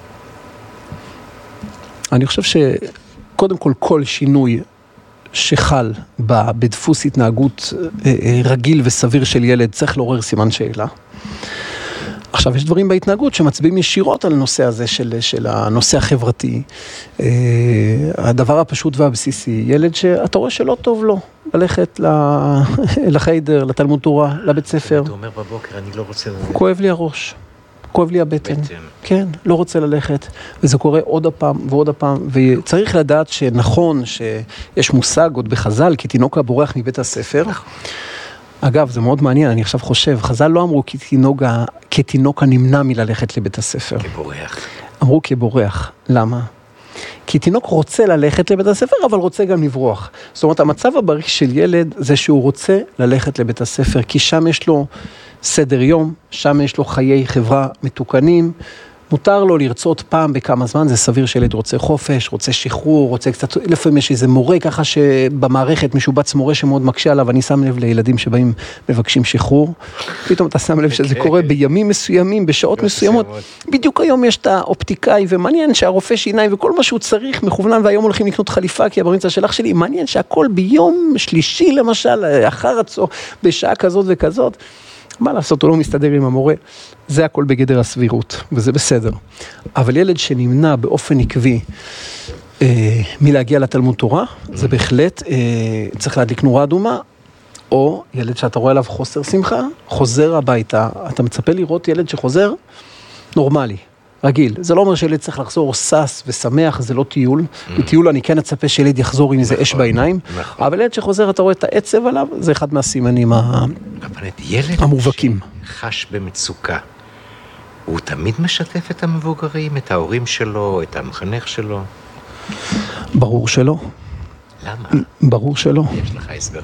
אני חושב שקודם כל שינוי שחל בדפוס התנהגות רגיל וסביר של ילד צריך לעורר סימן שאלה. עכשיו, יש דברים בהתנהגות שמצביעים ישירות על הנושא הזה של הנושא החברתי. הדבר הפשוט והבסיסי, ילד שאתה רואה שלא טוב לו, ללכת לחיידר, לתלמוד תורה, לבית ספר. אתה אומר בבוקר, אני לא רוצה ללכת. כואב לי הראש, כואב לי הבטן. כן, לא רוצה ללכת. וזה קורה עוד הפעם ועוד הפעם, וצריך לדעת שנכון שיש מושג עוד בחז"ל, כי תינוק בורח מבית הספר. אגב, זה מאוד מעניין, אני עכשיו חושב, חז"ל לא אמרו כתינוק הנמנע מללכת לבית הספר. כבורח. אמרו כבורח. למה? כי תינוק רוצה ללכת לבית הספר, אבל רוצה גם לברוח. זאת אומרת, המצב הבריא של ילד זה שהוא רוצה ללכת לבית הספר, כי שם יש לו סדר יום, שם יש לו חיי חברה מתוקנים, מותר לו לרצות פעם בכמה זמן, זה סביר שילד רוצה חופש, רוצה שחרור, רוצה קצת, לפעמים יש איזה מורה ככה שבמערכת משובץ מורה שמאוד מקשה עליו, אני שם לב לילדים שבאים מבקשים שחרור, פתאום אתה שם לב שזה קורה בימים מסוימים, בשעות מסוימות, בדיוק היום יש את האופטיקאי, ומעניין שהרופא שיניים וכל מה שהוא צריך מכוונן, והיום הולכים לקנות חליפה, כי הבר מצווה של אח שלי, מעניין שהכל ביום שלישי למשל, אחר הצהריים, בשעה כזאת וכזאת, מה לעשות, הוא לא מסתדר עם המורה, זה הכל בגדר הסבירות, וזה בסדר. אבל ילד שנמנע באופן עקבי מלהגיע לתלמוד תורה, זה בהחלט צריך להדליק נורה אדומה, או ילד שאתה רואה עליו חוסר שמחה, חוזר הביתה, אתה מצפה לראות ילד שחוזר נורמלי, רגיל. זה לא אומר שילד צריך לחזור סס ושמח, זה לא טיול. בטיול אני כן אצפה שילד יחזור עם איזה אש בעיניים, אבל ילד שחוזר, אתה רואה את העצב עליו, זה אחד מהסימנים המובהקים. חש במצוקה. הוא תמיד משתף את המבוגרים, את ההורים שלו, את המחנך שלו? ברור שלא. למה? ברור שלא. יש לך הסבר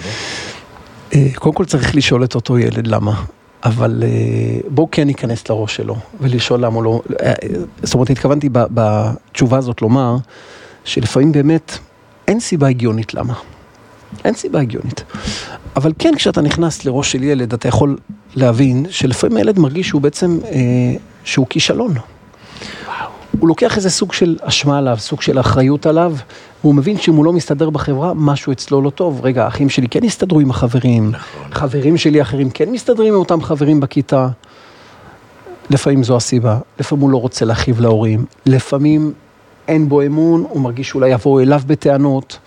הרב? קודם כל צריך לשאול את אותו ילד למה. אבל בואו כן ניכנס לראש שלו, ולשאול למה לא. זאת אומרת, התכוונתי בתשובה הזאת לומר, שלפעמים באמת אין סיבה הגיונית למה. אין סיבה הגיונית. אבל כן, כשאתה נכנס לראש של ילד, אתה יכול להבין שלפעמים הילד מרגיש שהוא בעצם, שהוא כישלון. הוא לוקח איזה סוג של אשמה עליו, סוג של אחריות עליו, והוא מבין שאם הוא לא מסתדר בחברה, משהו אצלו לא טוב. רגע, האחים שלי כן הסתדרו עם החברים, חברים שלי אחרים כן מסתדרים עם אותם חברים בכיתה. לפעמים זו הסיבה, לפעמים הוא לא רוצה להכאיב להורים, לפעמים אין בו אמון, הוא מרגיש שאולי יבואו אליו בטענות.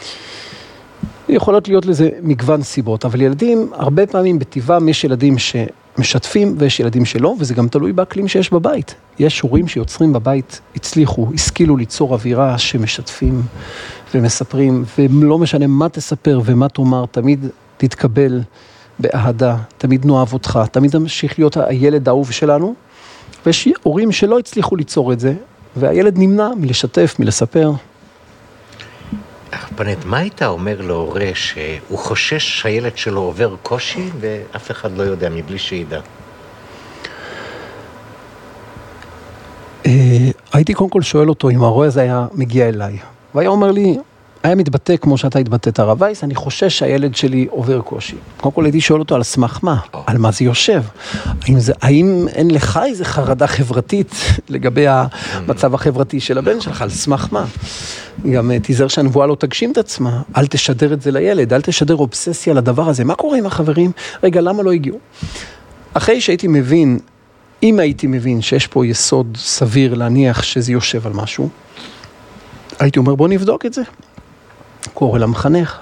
יכולות להיות לזה מגוון סיבות, אבל ילדים, הרבה פעמים בטבעם יש ילדים שמשתפים ויש ילדים שלא, וזה גם תלוי באקלים שיש בבית. יש הורים שיוצרים בבית, הצליחו, השכילו ליצור אווירה שמשתפים ומספרים, ולא משנה מה תספר ומה תאמר, תמיד תתקבל באהדה, תמיד נאהב אותך, תמיד תמשיך להיות הילד האהוב שלנו, ויש הורים שלא הצליחו ליצור את זה, והילד נמנע מלשתף, מלספר. פנט, מה היית אומר להורה שהוא חושש שהילד שלו עובר קושי ואף אחד לא יודע מבלי שידע? הייתי קודם כל שואל אותו אם ההורה הזה היה מגיע אליי, והיה אומר לי, היה מתבטא כמו שאתה התבטאת הרב וייס, אני חושש שהילד שלי עובר קושי. קודם כל הייתי שואל אותו על סמך מה, על מה זה יושב. האם אין לך איזו חרדה חברתית לגבי המצב החברתי של הבן שלך, על סמך מה? גם תיזהר שהנבואה לא תגשים את עצמה, אל תשדר את זה לילד, אל תשדר אובססיה לדבר הזה. מה קורה עם החברים? רגע, למה לא הגיעו? אחרי שהייתי מבין, אם הייתי מבין שיש פה יסוד סביר להניח שזה יושב על משהו, הייתי אומר בוא נבדוק את זה. קורא למחנך,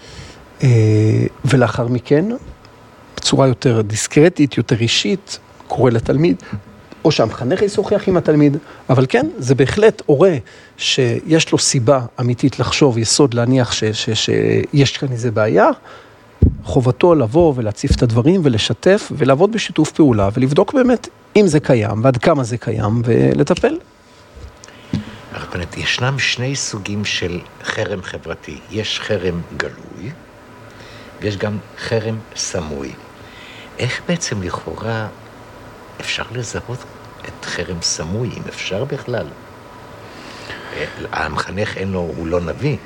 ולאחר מכן, בצורה יותר דיסקרטית, יותר אישית, קורא לתלמיד, או שהמחנך ישוחח עם התלמיד, אבל כן, זה בהחלט הורה שיש לו סיבה אמיתית לחשוב, יסוד להניח שיש כאן איזה בעיה, חובתו לבוא ולהציף את הדברים ולשתף ולעבוד בשיתוף פעולה ולבדוק באמת אם זה קיים ועד כמה זה קיים ולטפל. ישנם שני סוגים של חרם חברתי. יש חרם גלוי ויש גם חרם סמוי. איך בעצם לכאורה אפשר לזהות את חרם סמוי, אם אפשר בכלל? המחנך הוא לא נביא.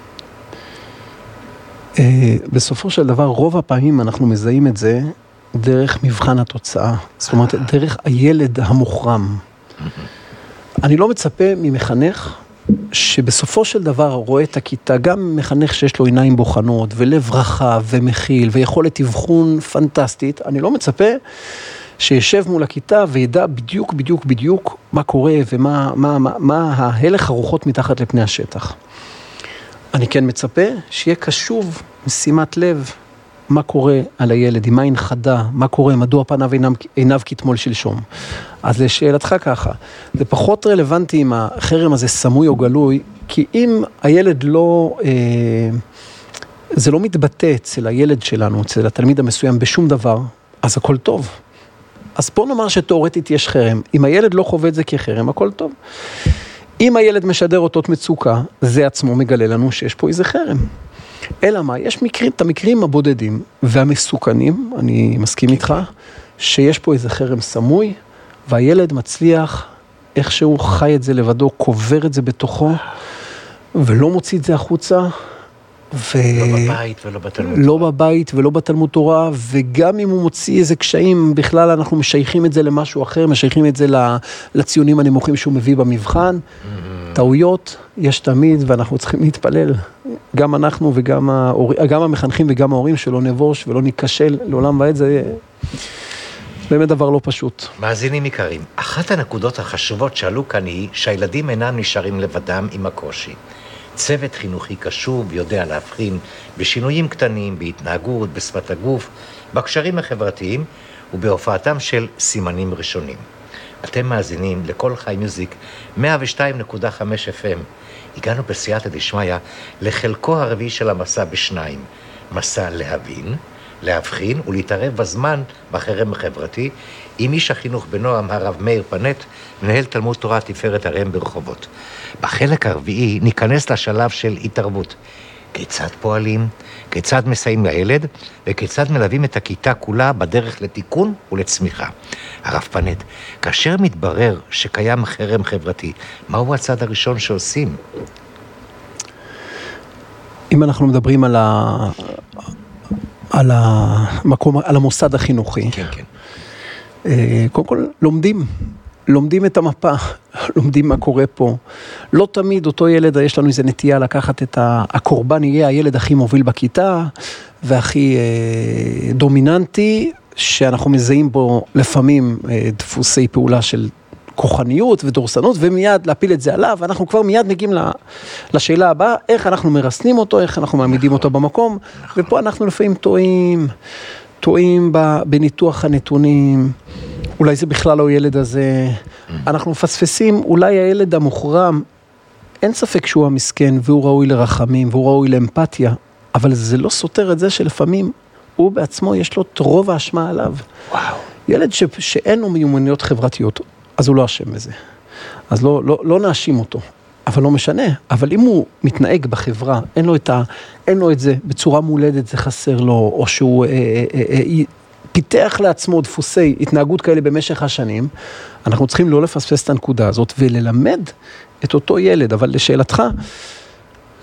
בסופו של דבר, רוב הפעמים אנחנו מזהים את זה דרך מבחן התוצאה. זאת אומרת, דרך הילד המוחרם. אני לא מצפה ממחנך שבסופו של דבר רואה את הכיתה, גם מחנך שיש לו עיניים בוחנות ולב רחב ומכיל ויכולת אבחון פנטסטית, אני לא מצפה שישב מול הכיתה וידע בדיוק מה קורה ומה ההלך הרוחות מתחת לפני השטח. אני כן מצפה שיהיה קשוב, משימת לב, מה קורה על הילד, עם עין חדה, מה קורה, מדוע פניו עיניו כתמול שלשום. אז לשאלתך ככה, זה פחות רלוונטי אם החרם הזה סמוי או גלוי, כי אם הילד לא, זה לא מתבטא אצל הילד שלנו, אצל התלמיד המסוים בשום דבר, אז הכל טוב. אז פה נאמר שתיאורטית יש חרם. אם הילד לא חווה את זה כחרם, הכל טוב. אם הילד משדר אותות מצוקה, זה עצמו מגלה לנו שיש פה איזה חרם. אלא מה? יש מקרים, את המקרים הבודדים והמסוכנים, אני מסכים איתך, שיש פה איזה חרם סמוי, והילד מצליח איכשהו חי את זה לבדו, קובר את זה בתוכו, ולא מוציא את זה החוצה, לא בבית ולא בתלמוד תורה. לא בבית ולא בתלמוד תורה, וגם אם הוא מוציא איזה קשיים, בכלל אנחנו משייכים את זה למשהו אחר, משייכים את זה לציונים הנמוכים שהוא מביא במבחן. טעויות יש תמיד, ואנחנו צריכים להתפלל. גם אנחנו וגם המחנכים וגם ההורים שלא נבוש ולא ניכשל לעולם ועד, זה באמת דבר לא פשוט. מאזינים יקרים, אחת הנקודות החשובות שעלו כאן היא שהילדים אינם נשארים לבדם עם הקושי. צוות חינוכי קשוב יודע להבחין בשינויים קטנים, בהתנהגות, בשפת הגוף, בקשרים החברתיים ובהופעתם של סימנים ראשונים. אתם מאזינים לכל חי מיוזיק 102.5 FM. הגענו בסייעתא דשמיא לחלקו הרביעי של המסע בשניים. מסע להבין, להבחין ולהתערב בזמן בחרם החברתי עם איש החינוך בנועם הרב מאיר פנט, מנהל תלמוד תורה תפארת הראם ברחובות. בחלק הרביעי ניכנס לשלב של התערבות. כיצד פועלים, כיצד מסייעים לילד וכיצד מלווים את הכיתה כולה בדרך לתיקון ולצמיחה. הרב פנט, כאשר מתברר שקיים חרם חברתי, מהו הצעד הראשון שעושים? אם אנחנו מדברים על המקום, על המוסד החינוכי. כן, כן. קודם כל, לומדים את המפה, לומדים מה קורה פה. לא תמיד אותו ילד, יש לנו איזו נטייה לקחת את הקורבן, יהיה הילד הכי מוביל בכיתה, והכי דומיננטי, שאנחנו מזהים בו לפעמים דפוסי פעולה של כוחניות ודורסנות, ומיד להפיל את זה עליו, ואנחנו כבר מיד מגיעים לשאלה הבאה, איך אנחנו מרסנים אותו, איך אנחנו מעמידים אותו במקום, ופה אנחנו לפעמים טועים בניתוח הנתונים, אולי זה בכלל לא ילד הזה, אנחנו מפספסים, אולי הילד המוחרם, אין ספק שהוא המסכן, והוא ראוי לרחמים, והוא ראוי לאמפתיה, אבל זה לא סותר את זה שלפעמים הוא בעצמו יש לו את רוב האשמה עליו. וואו. ילד שאין לו מיומנויות חברתיות, אז הוא לא אשם בזה. אז לא נאשים אותו, אבל לא משנה. אבל אם הוא מתנהג בחברה, אין לו את זה בצורה מולדת, זה חסר לו, או שהוא פיתח לעצמו דפוסי התנהגות כאלה במשך השנים, אנחנו צריכים לא לפספס את הנקודה הזאת, וללמד את אותו ילד. אבל לשאלתך,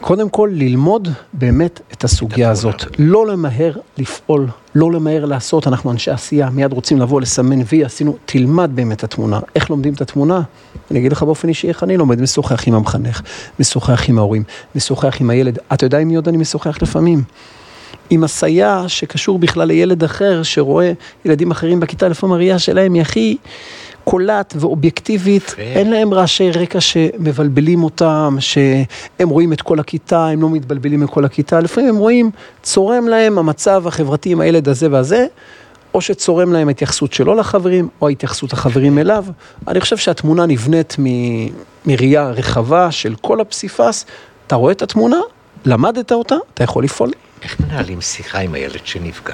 קודם כל, ללמוד באמת את הסוגיה הזאת. לא למהר לפעול, לא למהר לעשות. אנחנו אנשי עשייה, מיד רוצים לבוא לסמן וי, עשינו, תלמד באמת את התמונה. איך לומדים את התמונה? אני אגיד לך באופן אישי, איך אני לומד, משוחח עם המחנך, משוחח עם ההורים, משוחח עם הילד. אתה יודע עם מי עוד אני משוחח לפעמים? עם הסייע שקשור בכלל לילד אחר, שרואה ילדים אחרים בכיתה, לפעמים הראייה שלהם היא הכי קולט ואובייקטיבית, אין להם רעשי רקע שמבלבלים אותם, שהם רואים את כל הכיתה, הם לא מתבלבלים מכל הכיתה, לפעמים הם רואים, צורם להם המצב החברתי עם הילד הזה והזה, או שצורם להם ההתייחסות שלו לחברים, או ההתייחסות החברים אליו. אני חושב שהתמונה נבנית מראייה רחבה של כל הפסיפס, אתה רואה את התמונה, למדת אותה, אתה יכול לפעול. איך מנהלים שיחה עם הילד שנפגע?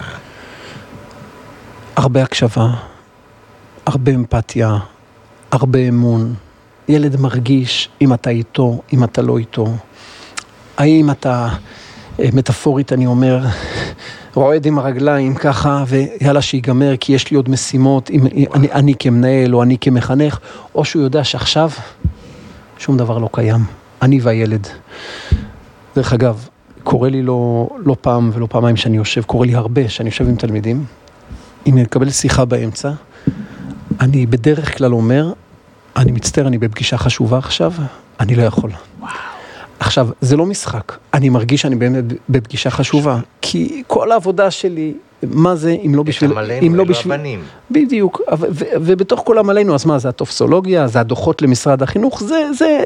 הרבה הקשבה, הרבה אמפתיה, הרבה אמון. ילד מרגיש אם אתה איתו, אם אתה לא איתו. האם אתה, מטאפורית אני אומר, רועד עם הרגליים ככה, ויאללה שיגמר כי יש לי עוד משימות, אני כמנהל או אני כמחנך, או שהוא יודע שעכשיו שום דבר לא קיים. אני והילד. דרך אגב, קורה לי לא פעם ולא פעמיים שאני יושב, קורה לי הרבה שאני יושב עם תלמידים, אם אני אקבל שיחה באמצע, אני בדרך כלל אומר, אני מצטער, אני בפגישה חשובה עכשיו, אני לא יכול. עכשיו, זה לא משחק, אני מרגיש שאני באמת בפגישה חשובה, כי כל העבודה שלי, מה זה, אם לא בשביל... את עמלנו, אלו הבנים. בדיוק, ובתוך כל עמלנו, אז מה, זה הטופסולוגיה, זה הדוחות למשרד החינוך, זה...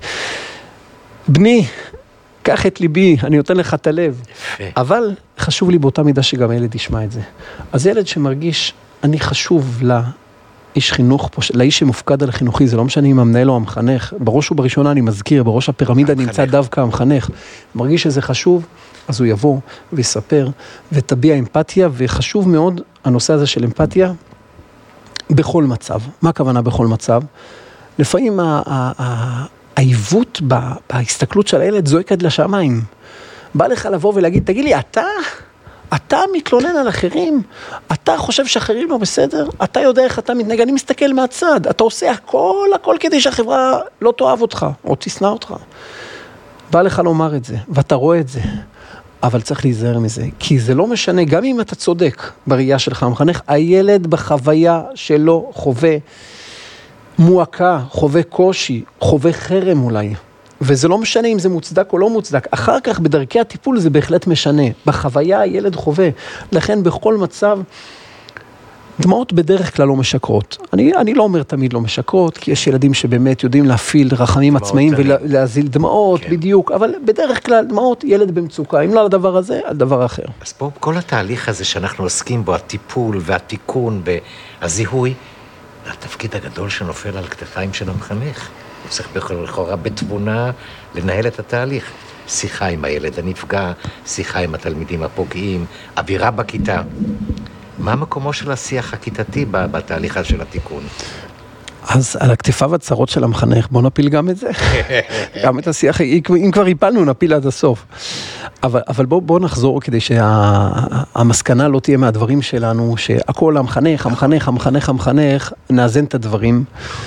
בני, קח את ליבי, אני נותן לך את הלב. אבל חשוב לי באותה מידה שגם הילד ישמע את זה. אז ילד שמרגיש, אני חשוב לאיש חינוך פה, לאיש שמופקד על החינוכי, זה לא משנה אם המנהל או המחנך, בראש ובראשונה אני מזכיר, בראש הפירמידה נמצא דווקא המחנך. מרגיש שזה חשוב, אז הוא יבוא ויספר ותביע אמפתיה, וחשוב מאוד הנושא הזה של אמפתיה בכל מצב. מה הכוונה בכל מצב? לפעמים העיוות בהסתכלות של הילד זועק עד לשמיים. בא לך לבוא ולהגיד, תגיד לי, אתה מתלונן על אחרים? אתה חושב שאחרים לא בסדר? אתה יודע איך אתה מתנהג? אני מסתכל מהצד. אתה עושה הכל כדי שהחברה לא תאהב אותך, או תשנא אותך. בא לך לומר את זה, ואתה רואה את זה. אבל צריך להיזהר מזה, כי זה לא משנה, גם אם אתה צודק בראייה שלך המחנך, הילד בחוויה שלו חווה מועקה, חווה קושי, חווה חרם אולי. וזה לא משנה אם זה מוצדק או לא מוצדק. אחר כך בדרכי הטיפול זה בהחלט משנה. בחוויה הילד חווה. לכן בכל מצב, דמעות בדרך כלל לא משקרות. אני לא אומר תמיד לא משקרות, כי יש ילדים שבאמת יודעים להפעיל רחמים עצמאיים ולהזיל דמעות, כן. בדיוק. אבל בדרך כלל דמעות ילד במצוקה. אם לא על הדבר הזה, על דבר אחר. אז פה כל התהליך הזה שאנחנו עוסקים בו, הטיפול והתיקון והזיהוי, התפקיד הגדול שנופל על כתפיים של המחנך. הוא צריך לכאורה בתבונה לנהל את התהליך. שיחה עם הילד הנפגע, שיחה עם התלמידים הפוגעים, אווירה בכיתה. מה מקומו של השיח הכיתתי בתהליך הזה של התיקון? אז על הכתפיו הצרות של המחנך, בוא נפיל גם את זה. גם את השיח, אם כבר הפלנו, נפיל עד הסוף. אבל בוא נחזור כדי שהמסקנה לא תהיה מהדברים שלנו, שהכל המחנך, נאזן את הדברים,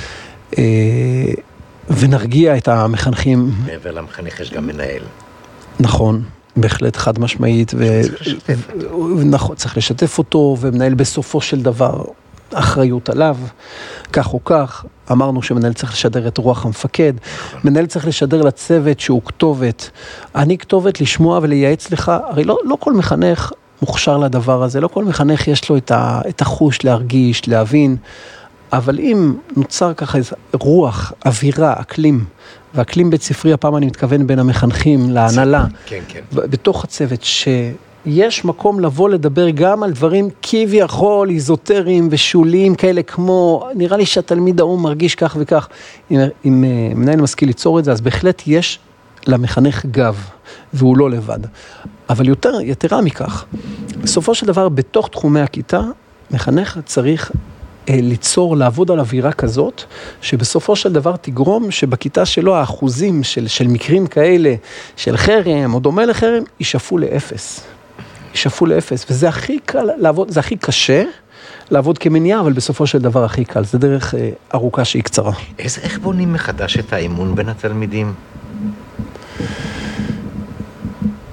ונרגיע את המחנכים. מעבר למחנך יש גם מנהל. נכון. בהחלט חד משמעית, נכון, צריך לשתף אותו, ומנהל בסופו של דבר אחריות עליו, כך או כך. אמרנו שמנהל צריך לשדר את רוח המפקד, מנהל צריך לשדר לצוות שהוא כתובת. אני כתובת לשמוע ולייעץ לך, הרי לא כל מחנך מוכשר לדבר הזה, לא כל מחנך יש לו את החוש להרגיש, להבין, אבל אם נוצר ככה איזה רוח, אווירה, אקלים, ואקלים בית ספרי, הפעם אני מתכוון בין המחנכים להנהלה, כן. בתוך הצוות, שיש מקום לבוא לדבר גם על דברים כביכול איזוטריים ושוליים כאלה, כמו, נראה לי שהתלמיד ההוא מרגיש כך וכך, אם מנהל משכיל ליצור את זה, אז בהחלט יש למחנך גב, והוא לא לבד. אבל יתרה מכך, בסופו של דבר, בתוך תחומי הכיתה, מחנך צריך ליצור, לעבוד על אווירה כזאת, שבסופו של דבר תגרום שבכיתה שלו האחוזים של מקרים כאלה, של חרם או דומה לחרם, יישפו לאפס. וזה הכי קל לעבוד, זה הכי קשה לעבוד כמניעה, אבל בסופו של דבר הכי קל. זה דרך ארוכה שהיא קצרה. איך בונים מחדש את האמון בין התלמידים?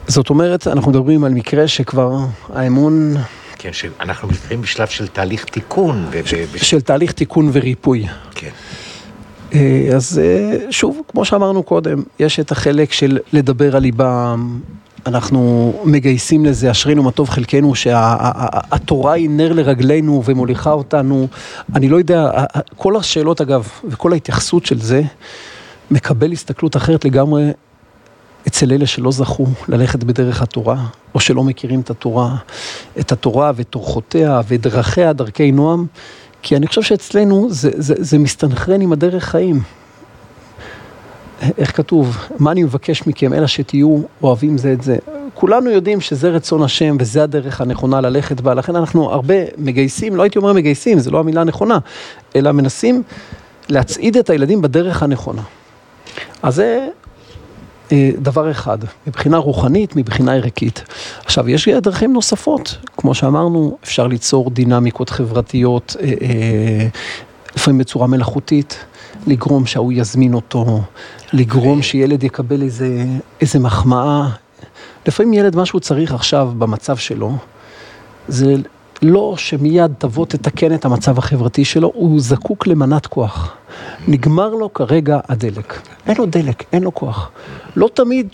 זאת אומרת, אנחנו מדברים על מקרה שכבר האמון... כן, שאנחנו מתחילים בשלב של תהליך תיקון. של תהליך תיקון וריפוי. כן. אז שוב, כמו שאמרנו קודם, יש את החלק של לדבר על ליבם, אנחנו מגייסים לזה, אשרינו מה טוב חלקנו, שהתורה היא נר לרגלינו ומוליכה אותנו. אני לא יודע, כל השאלות אגב, וכל ההתייחסות של זה, מקבל הסתכלות אחרת לגמרי אצל אלה שלא זכו ללכת בדרך התורה, או שלא מכירים את התורה ואת אורחותיה ודרכיה, דרכי נועם, כי אני חושב שאצלנו זה מסתנכרן עם הדרך חיים. איך כתוב? מה אני מבקש מכם? אלא שתהיו אוהבים זה את זה. כולנו יודעים שזה רצון השם וזה הדרך הנכונה ללכת בה, לכן אנחנו הרבה מגייסים, לא הייתי אומר מגייסים, זה לא המילה הנכונה, אלא מנסים להצעיד את הילדים בדרך הנכונה. אז זה דבר אחד, מבחינה רוחנית, מבחינה ערכית. עכשיו, יש דרכים נוספות, כמו שאמרנו, אפשר ליצור דינמיקות חברתיות, לפעמים בצורה מלאכותית, לגרום שהוא יזמין אותו, לגרום שילד יקבל איזה מחמאה. לפעמים ילד, מה שהוא צריך עכשיו במצב שלו, זה לא שמיד תבוא תתקן את המצב החברתי שלו, הוא זקוק למנת כוח. נגמר לו כרגע הדלק. אין לו דלק, אין לו כוח. לא תמיד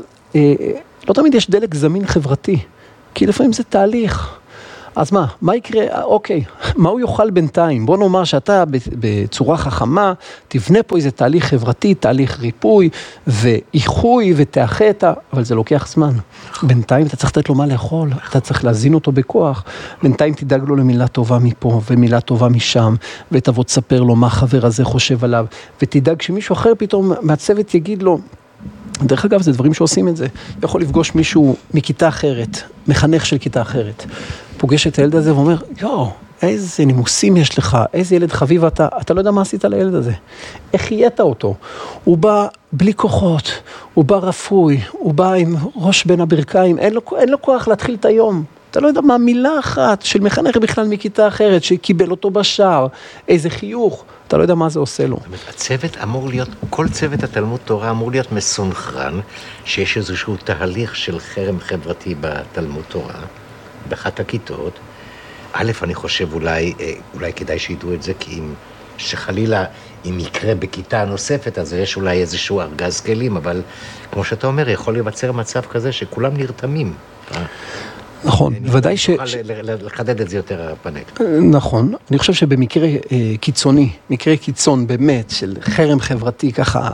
לא תמיד יש דלק זמין חברתי, כי לפעמים זה תהליך. אז מה יקרה? אוקיי, מה הוא יוכל בינתיים? בוא נאמר שאתה בצורה חכמה, תבנה פה איזה תהליך חברתי, תהליך ריפוי ואיחוי ותאחתה, אבל זה לוקח זמן. בינתיים אתה צריך לתת לו מה לאכול, אתה צריך להזין אותו בכוח, בינתיים תדאג לו למילה טובה מפה ומילה טובה משם, ותבוא תספר לו מה החבר הזה חושב עליו, ותדאג שמישהו אחר פתאום מהצוות יגיד לו, דרך אגב, זה דברים שעושים את זה. יכול לפגוש מישהו מכיתה אחרת, מחנך של כיתה אחרת. פוגש את הילד הזה ואומר, איזה נימוסים יש לך, איזה ילד חביב אתה לא יודע מה עשית לילד הזה. איך היית אותו? הוא בא בלי כוחות, הוא בא רפוי, הוא בא עם ראש בין הברכיים, אין לו כוח להתחיל את היום. אתה לא יודע מה מילה אחת של מחנך בכלל מכיתה אחרת, שקיבל אותו בשער, איזה חיוך, אתה לא יודע מה זה עושה לו. זאת אומרת, הצוות אמור להיות, כל צוות התלמוד תורה אמור להיות מסונכרן, שיש איזשהו תהליך של חרם חברתי בתלמוד תורה, באחת הכיתות. א', אני חושב אולי כדאי שידעו את זה, כי שחלילה, אם יקרה בכיתה נוספת, אז יש אולי איזשהו ארגז כלים, אבל כמו שאתה אומר, יכול להיווצר מצב כזה שכולם נרתמים. נכון, ודאי לחדד את זה יותר הפנק. נכון, אני חושב שבמקרה קיצוני, מקרה קיצון באמת של חרם חברתי ככה,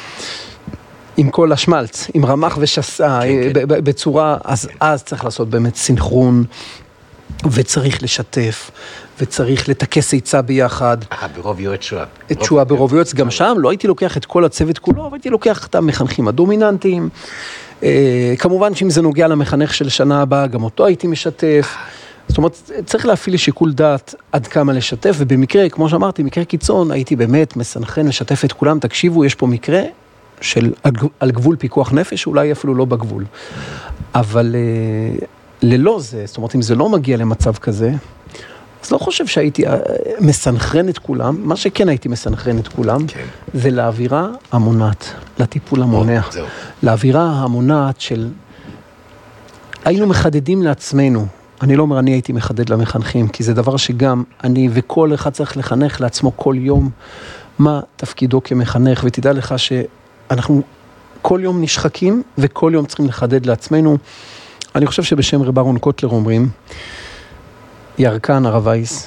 עם כל השמלץ, עם רמח ושסה, בצורה, אז צריך לעשות באמת סינכרון, וצריך לשתף, וצריך לתקס עצה ביחד. ברוב יועץ שואה. את שואה ברוב יועץ, גם שם לא הייתי לוקח את כל הצוות כולו, אבל הייתי לוקח את המחנכים הדומיננטיים, כמובן שאם זה נוגע למחנך של שנה הבאה, גם אותו הייתי משתף. זאת אומרת, צריך להפעיל שיקול דעת עד כמה לשתף, ובמקרה, כמו שאמרתי, מקרה קיצון, הייתי באמת מסנכרן, לשתף את כולם. תקשיבו, יש פה מקרה של על גבול פיקוח נפש, אולי אפילו לא בגבול. אבל ללא זה, זאת אומרת, אם זה לא מגיע למצב כזה, אז לא חושב שהייתי מסנכרן את כולם, מה שכן הייתי מסנכרן את כולם, זה לאווירה המונעת, לטיפול המונע. לאווירה המונעת של, היינו מחדדים לעצמנו, אני לא אומר אני הייתי מחדד למחנכים, כי זה דבר שגם אני וכל אחד צריך לחנך לעצמו כל יום, מה תפקידו כמחנך, ותדע לך שאנחנו כל יום נשחקים, וכל יום צריכים לחדד לעצמנו. אני חושב שבשם רב אהרון קוטלר אומרים, ירקן הרב וייס,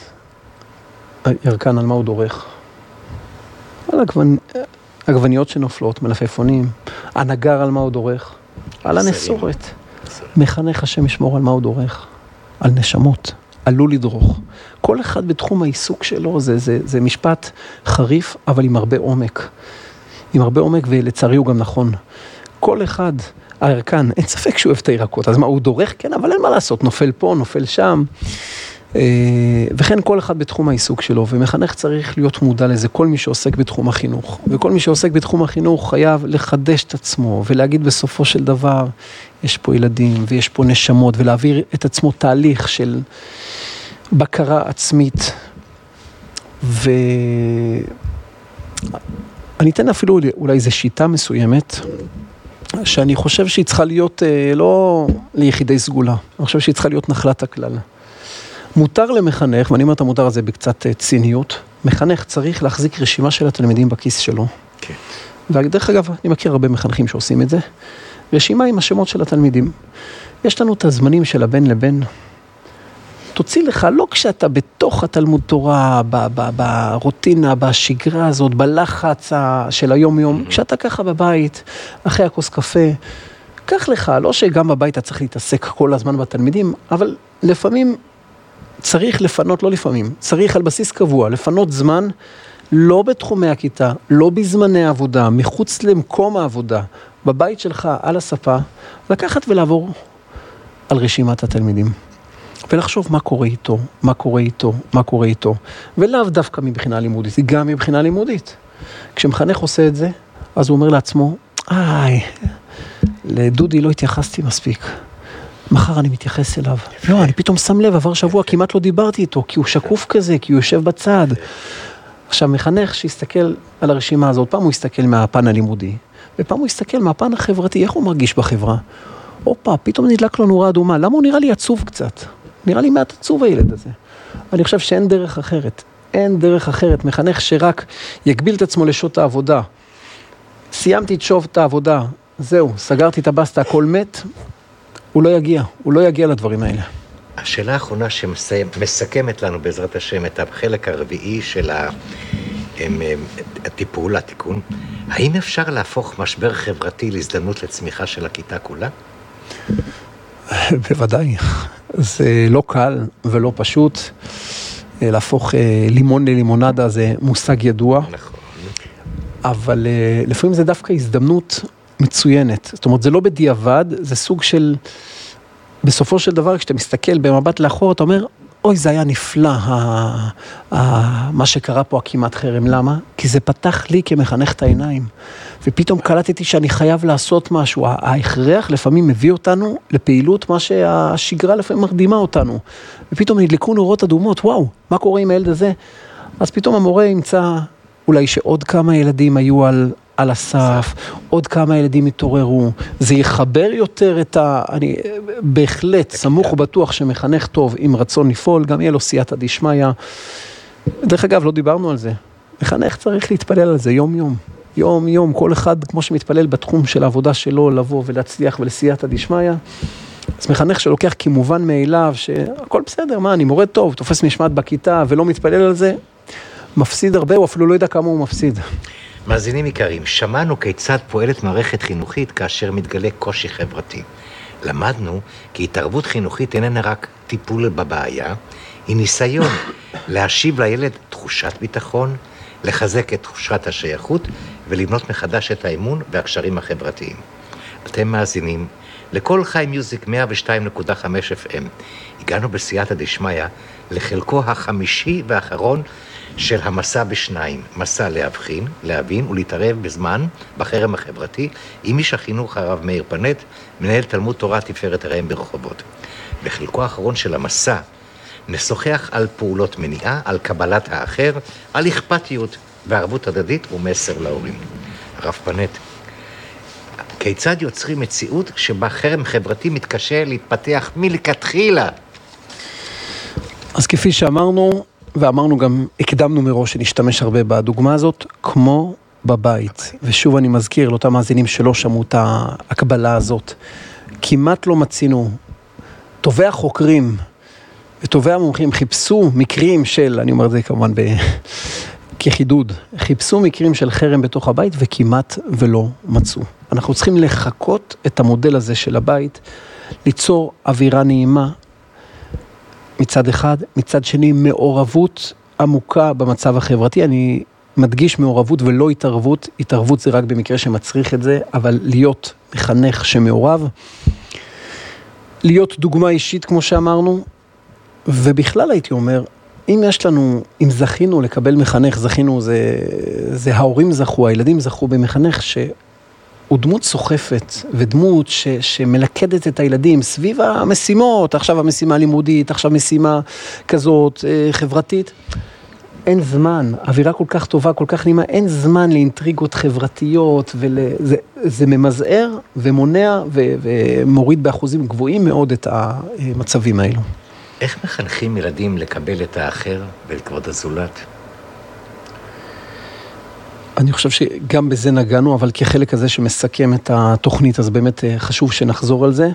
ירקן על מה הוא דורך? על עגבניות שנופלות, מלפפונים, הנגר על מה הוא דורך? על הנסורת. מחנך השם ישמור על מה הוא דורך? על נשמות, עלול לדרוך. כל אחד בתחום העיסוק שלו, זה משפט חריף, אבל עם הרבה עומק. עם הרבה עומק, ולצערי הוא גם נכון. כל אחד, הירקן, אין ספק שהוא אוהב את הירקות, אז מה, הוא דורך? כן, אבל אין מה לעשות, נופל פה, נופל שם. וכן כל אחד בתחום העיסוק שלו, ומחנך צריך להיות מודע לזה, כל מי שעוסק בתחום החינוך, וכל מי שעוסק בתחום החינוך חייב לחדש את עצמו, ולהגיד בסופו של דבר, יש פה ילדים, ויש פה נשמות, ולהעביר את עצמו תהליך של בקרה עצמית, ואני אתן אפילו אולי איזו שיטה מסוימת, שאני חושב שהיא צריכה להיות לא ליחידי סגולה, אני חושב שהיא צריכה להיות נחלת הכלל. מותר למחנך, ואני אומר את המותר הזה בקצת ציניות, מחנך צריך להחזיק רשימה של התלמידים בכיס שלו. כן. ודרך אגב, אני מכיר הרבה מחנכים שעושים את זה, רשימה עם השמות של התלמידים. יש לנו את הזמנים של הבן לבן, תוציא לך, לא כשאתה בתוך התלמוד תורה, ברוטינה, בשגרה הזאת, בלחץ של היום-יום, כשאתה ככה בבית, אחרי הכוס קפה, קח לך, לא שגם בבית אתה צריך להתעסק כל הזמן בתלמידים, אבל לפעמים צריך לפנות, לא לפעמים, צריך על בסיס קבוע, לפנות זמן, לא בתחומי הכיתה, לא בזמני העבודה, מחוץ למקום העבודה, בבית שלך, על הספה, לקחת ולעבור על רשימת התלמידים. ולחשוב מה קורה איתו, מה קורה איתו, מה קורה איתו. ולאו דווקא מבחינה לימודית, גם מבחינה לימודית. כשמחנך עושה את זה, אז הוא אומר לעצמו, לדודי לא התייחסתי מספיק. מחר אני מתייחס אליו. לא, אני פתאום שם לב, עבר שבוע, כמעט לא דיברתי איתו, כי הוא שקוף כזה, כי הוא יושב בצד. עכשיו, מחנך שיסתכל על הרשימה הזאת, פעם הוא יסתכל מהפן הלימודי, ופעם הוא יסתכל מהפן החברתי, איך הוא מרגיש בחברה. אופה, פתאום נדלק לו נורה אדומה, למה הוא נראה לי עצוב קצת? נראה לי מעט עצוב הילד הזה. אני חושב שאין דרך אחרת. אין דרך אחרת. מחנך שרק יגביל את עצמו לשעות העבודה. סיימתי את שעות העבודה, זהו, סגרתי את הבסטה, הכל מת, הוא לא יגיע לדברים האלה. השאלה האחרונה שמסכמת לנו בעזרת השם את החלק הרביעי של הטיפול, התיקון, האם אפשר להפוך משבר חברתי להזדמנות לצמיחה של הכיתה כולה? בוודאי. זה לא קל ולא פשוט. להפוך לימון ללימונדה זה מושג ידוע. נכון. אבל לפעמים זה דווקא הזדמנות מצוינת. זאת אומרת, זה לא בדיעבד, זה סוג של, בסופו של דבר, כשאתה מסתכל במבט לאחור, אתה אומר, אוי, זה היה נפלא, מה שקרה פה הכמעט חרם. למה? כי זה פתח לי כמחנך את העיניים. ופתאום קלטתי שאני חייב לעשות משהו. ההכרח לפעמים מביא אותנו לפעילות, מה שהשגרה לפעמים מרדימה אותנו. ופתאום נדלקו נורות אדומות, וואו, מה קורה עם הילד הזה? אז פתאום המורה ימצא אולי שעוד כמה ילדים היו על הסף, עוד כמה ילדים התעוררו, זה יחבר יותר אני בהחלט סמוך ובטוח שמחנך טוב עם רצון לפעול, גם יהיה לו סייעתא דשמיא. דרך אגב, לא דיברנו על זה. מחנך צריך להתפלל על זה יום-יום. יום-יום, כל אחד כמו שמתפלל בתחום של העבודה שלו, לבוא ולהצליח ולסייעתא דשמיא. אז מחנך שלוקח כמובן מאליו, שהכל בסדר, מה, אני מורה טוב, תופס משמעת בכיתה ולא מתפלל על זה, מפסיד הרבה, הוא אפילו לא יודע כמה הוא מפסיד. מאזינים יקרים, שמענו כיצד פועלת מערכת חינוכית כאשר מתגלה קושי חברתי. למדנו כי התערבות חינוכית איננה רק טיפול בבעיה, היא ניסיון להשיב לילד תחושת ביטחון, לחזק את תחושת השייכות ולבנות מחדש את האמון והקשרים החברתיים. אתם מאזינים לכל חי מיוזיק 102.5 FM. הגענו בסייעתא דשמיא לחלקו החמישי והאחרון של המסע בשניים, מסע להבחין, להבין ולהתערב בזמן בחרם החברתי עם איש החינוך הרב מאיר פנט, מנהל תלמוד תורה תפארת הראם ברחובות. בחלקו האחרון של המסע נשוחח על פעולות מניעה, על קבלת האחר, על אכפתיות וערבות הדדית ומסר להורים. הרב פנט, כיצד יוצרים מציאות שבה חרם חברתי מתקשה להתפתח מלכתחילה? אז כפי שאמרנו, ואמרנו גם, הקדמנו מראש שנשתמש הרבה בדוגמה הזאת, כמו בבית. ושוב אני מזכיר לאותם מאזינים שלא שמעו את ההקבלה הזאת. כמעט לא מצינו, טובי החוקרים וטובי המומחים חיפשו מקרים של, אני אומר את זה כמובן כחידוד, חיפשו מקרים של חרם בתוך הבית וכמעט ולא מצאו. אנחנו צריכים לחכות את המודל הזה של הבית, ליצור אווירה נעימה, מצד אחד, מצד שני, מעורבות עמוקה במצב החברתי. אני מדגיש מעורבות ולא התערבות. התערבות זה רק במקרה שמצריך את זה, אבל להיות מחנך שמעורב, להיות דוגמה אישית כמו שאמרנו, ובכלל הייתי אומר, אם זכינו לקבל מחנך, זה ההורים זכו, הילדים זכו במחנך הוא דמות סוחפת, ודמות שמלכדת את הילדים סביב המשימות, עכשיו המשימה לימודית, עכשיו משימה כזאת חברתית. אין זמן, אווירה כל כך טובה, כל כך נעימה, אין זמן לאינטריגות חברתיות, זה ממזער ומונע ומוריד באחוזים גבוהים מאוד את המצבים האלו. איך מחנכים ילדים לקבל את האחר ואת כבוד הזולת? אני חושב שגם בזה נגענו, אבל כחלק הזה שמסכם את התוכנית, אז באמת חשוב שנחזור על זה.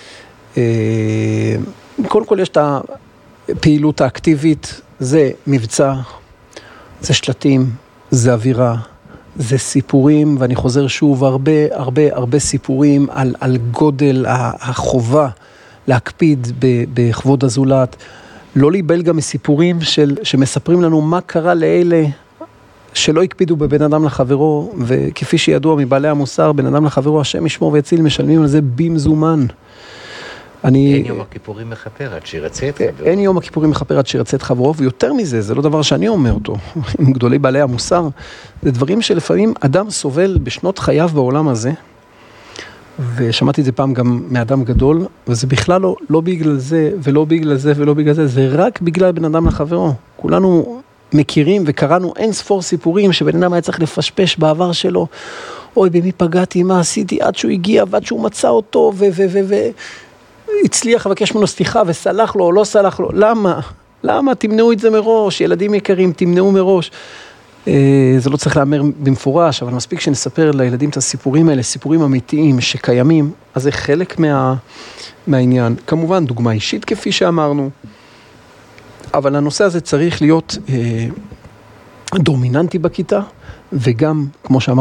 קודם כל יש את הפעילות האקטיבית, זה מבצע, זה שלטים, זה אווירה, זה סיפורים, ואני חוזר שוב, הרבה סיפורים על גודל החובה להקפיד בכבוד הזולת, לא להיבהל גם מסיפורים שמספרים לנו מה קרה לאלה שלא הקפידו בבן אדם לחברו, וכפי שידוע מבעלי המוסר, בן אדם לחברו, השם ישמור ויציל, משלמים על זה במזומן. אין יום הכיפורים מכפר עד שירצה את חברו. אין יום הכיפורים מכפר עד שירצה את חברו, ויותר מזה, זה לא דבר שאני אומר אותו, עם גדולי בעלי המוסר, זה דברים שלפעמים אדם סובל בשנות חייו בעולם הזה, ושמעתי את זה פעם גם מאדם גדול, וזה בכלל לא בגלל זה, ולא בגלל זה, ולא בגלל זה, זה רק בגלל בן אדם לחברו. כולנו מכירים וקראנו אין ספור סיפורים שבן אדם היה צריך לפשפש בעבר שלו, אוי במי פגעתי, מה עשיתי, עד שהוא הגיע ועד שהוא מצא אותו הצליח לבקש ממנו סליחה וסלח לו או לא סלח לו. למה? תמנעו את זה מראש, ילדים יקרים, תמנעו מראש. זה לא צריך לאמר במפורש, אבל מספיק שנספר לילדים את הסיפורים האלה, סיפורים אמיתיים שקיימים, אז זה חלק מהעניין. כמובן, דוגמה אישית כפי שאמרנו, אבל הנושא הזה צריך להיות דומיננטי בכיתה, וגם, כמו שאמרנו,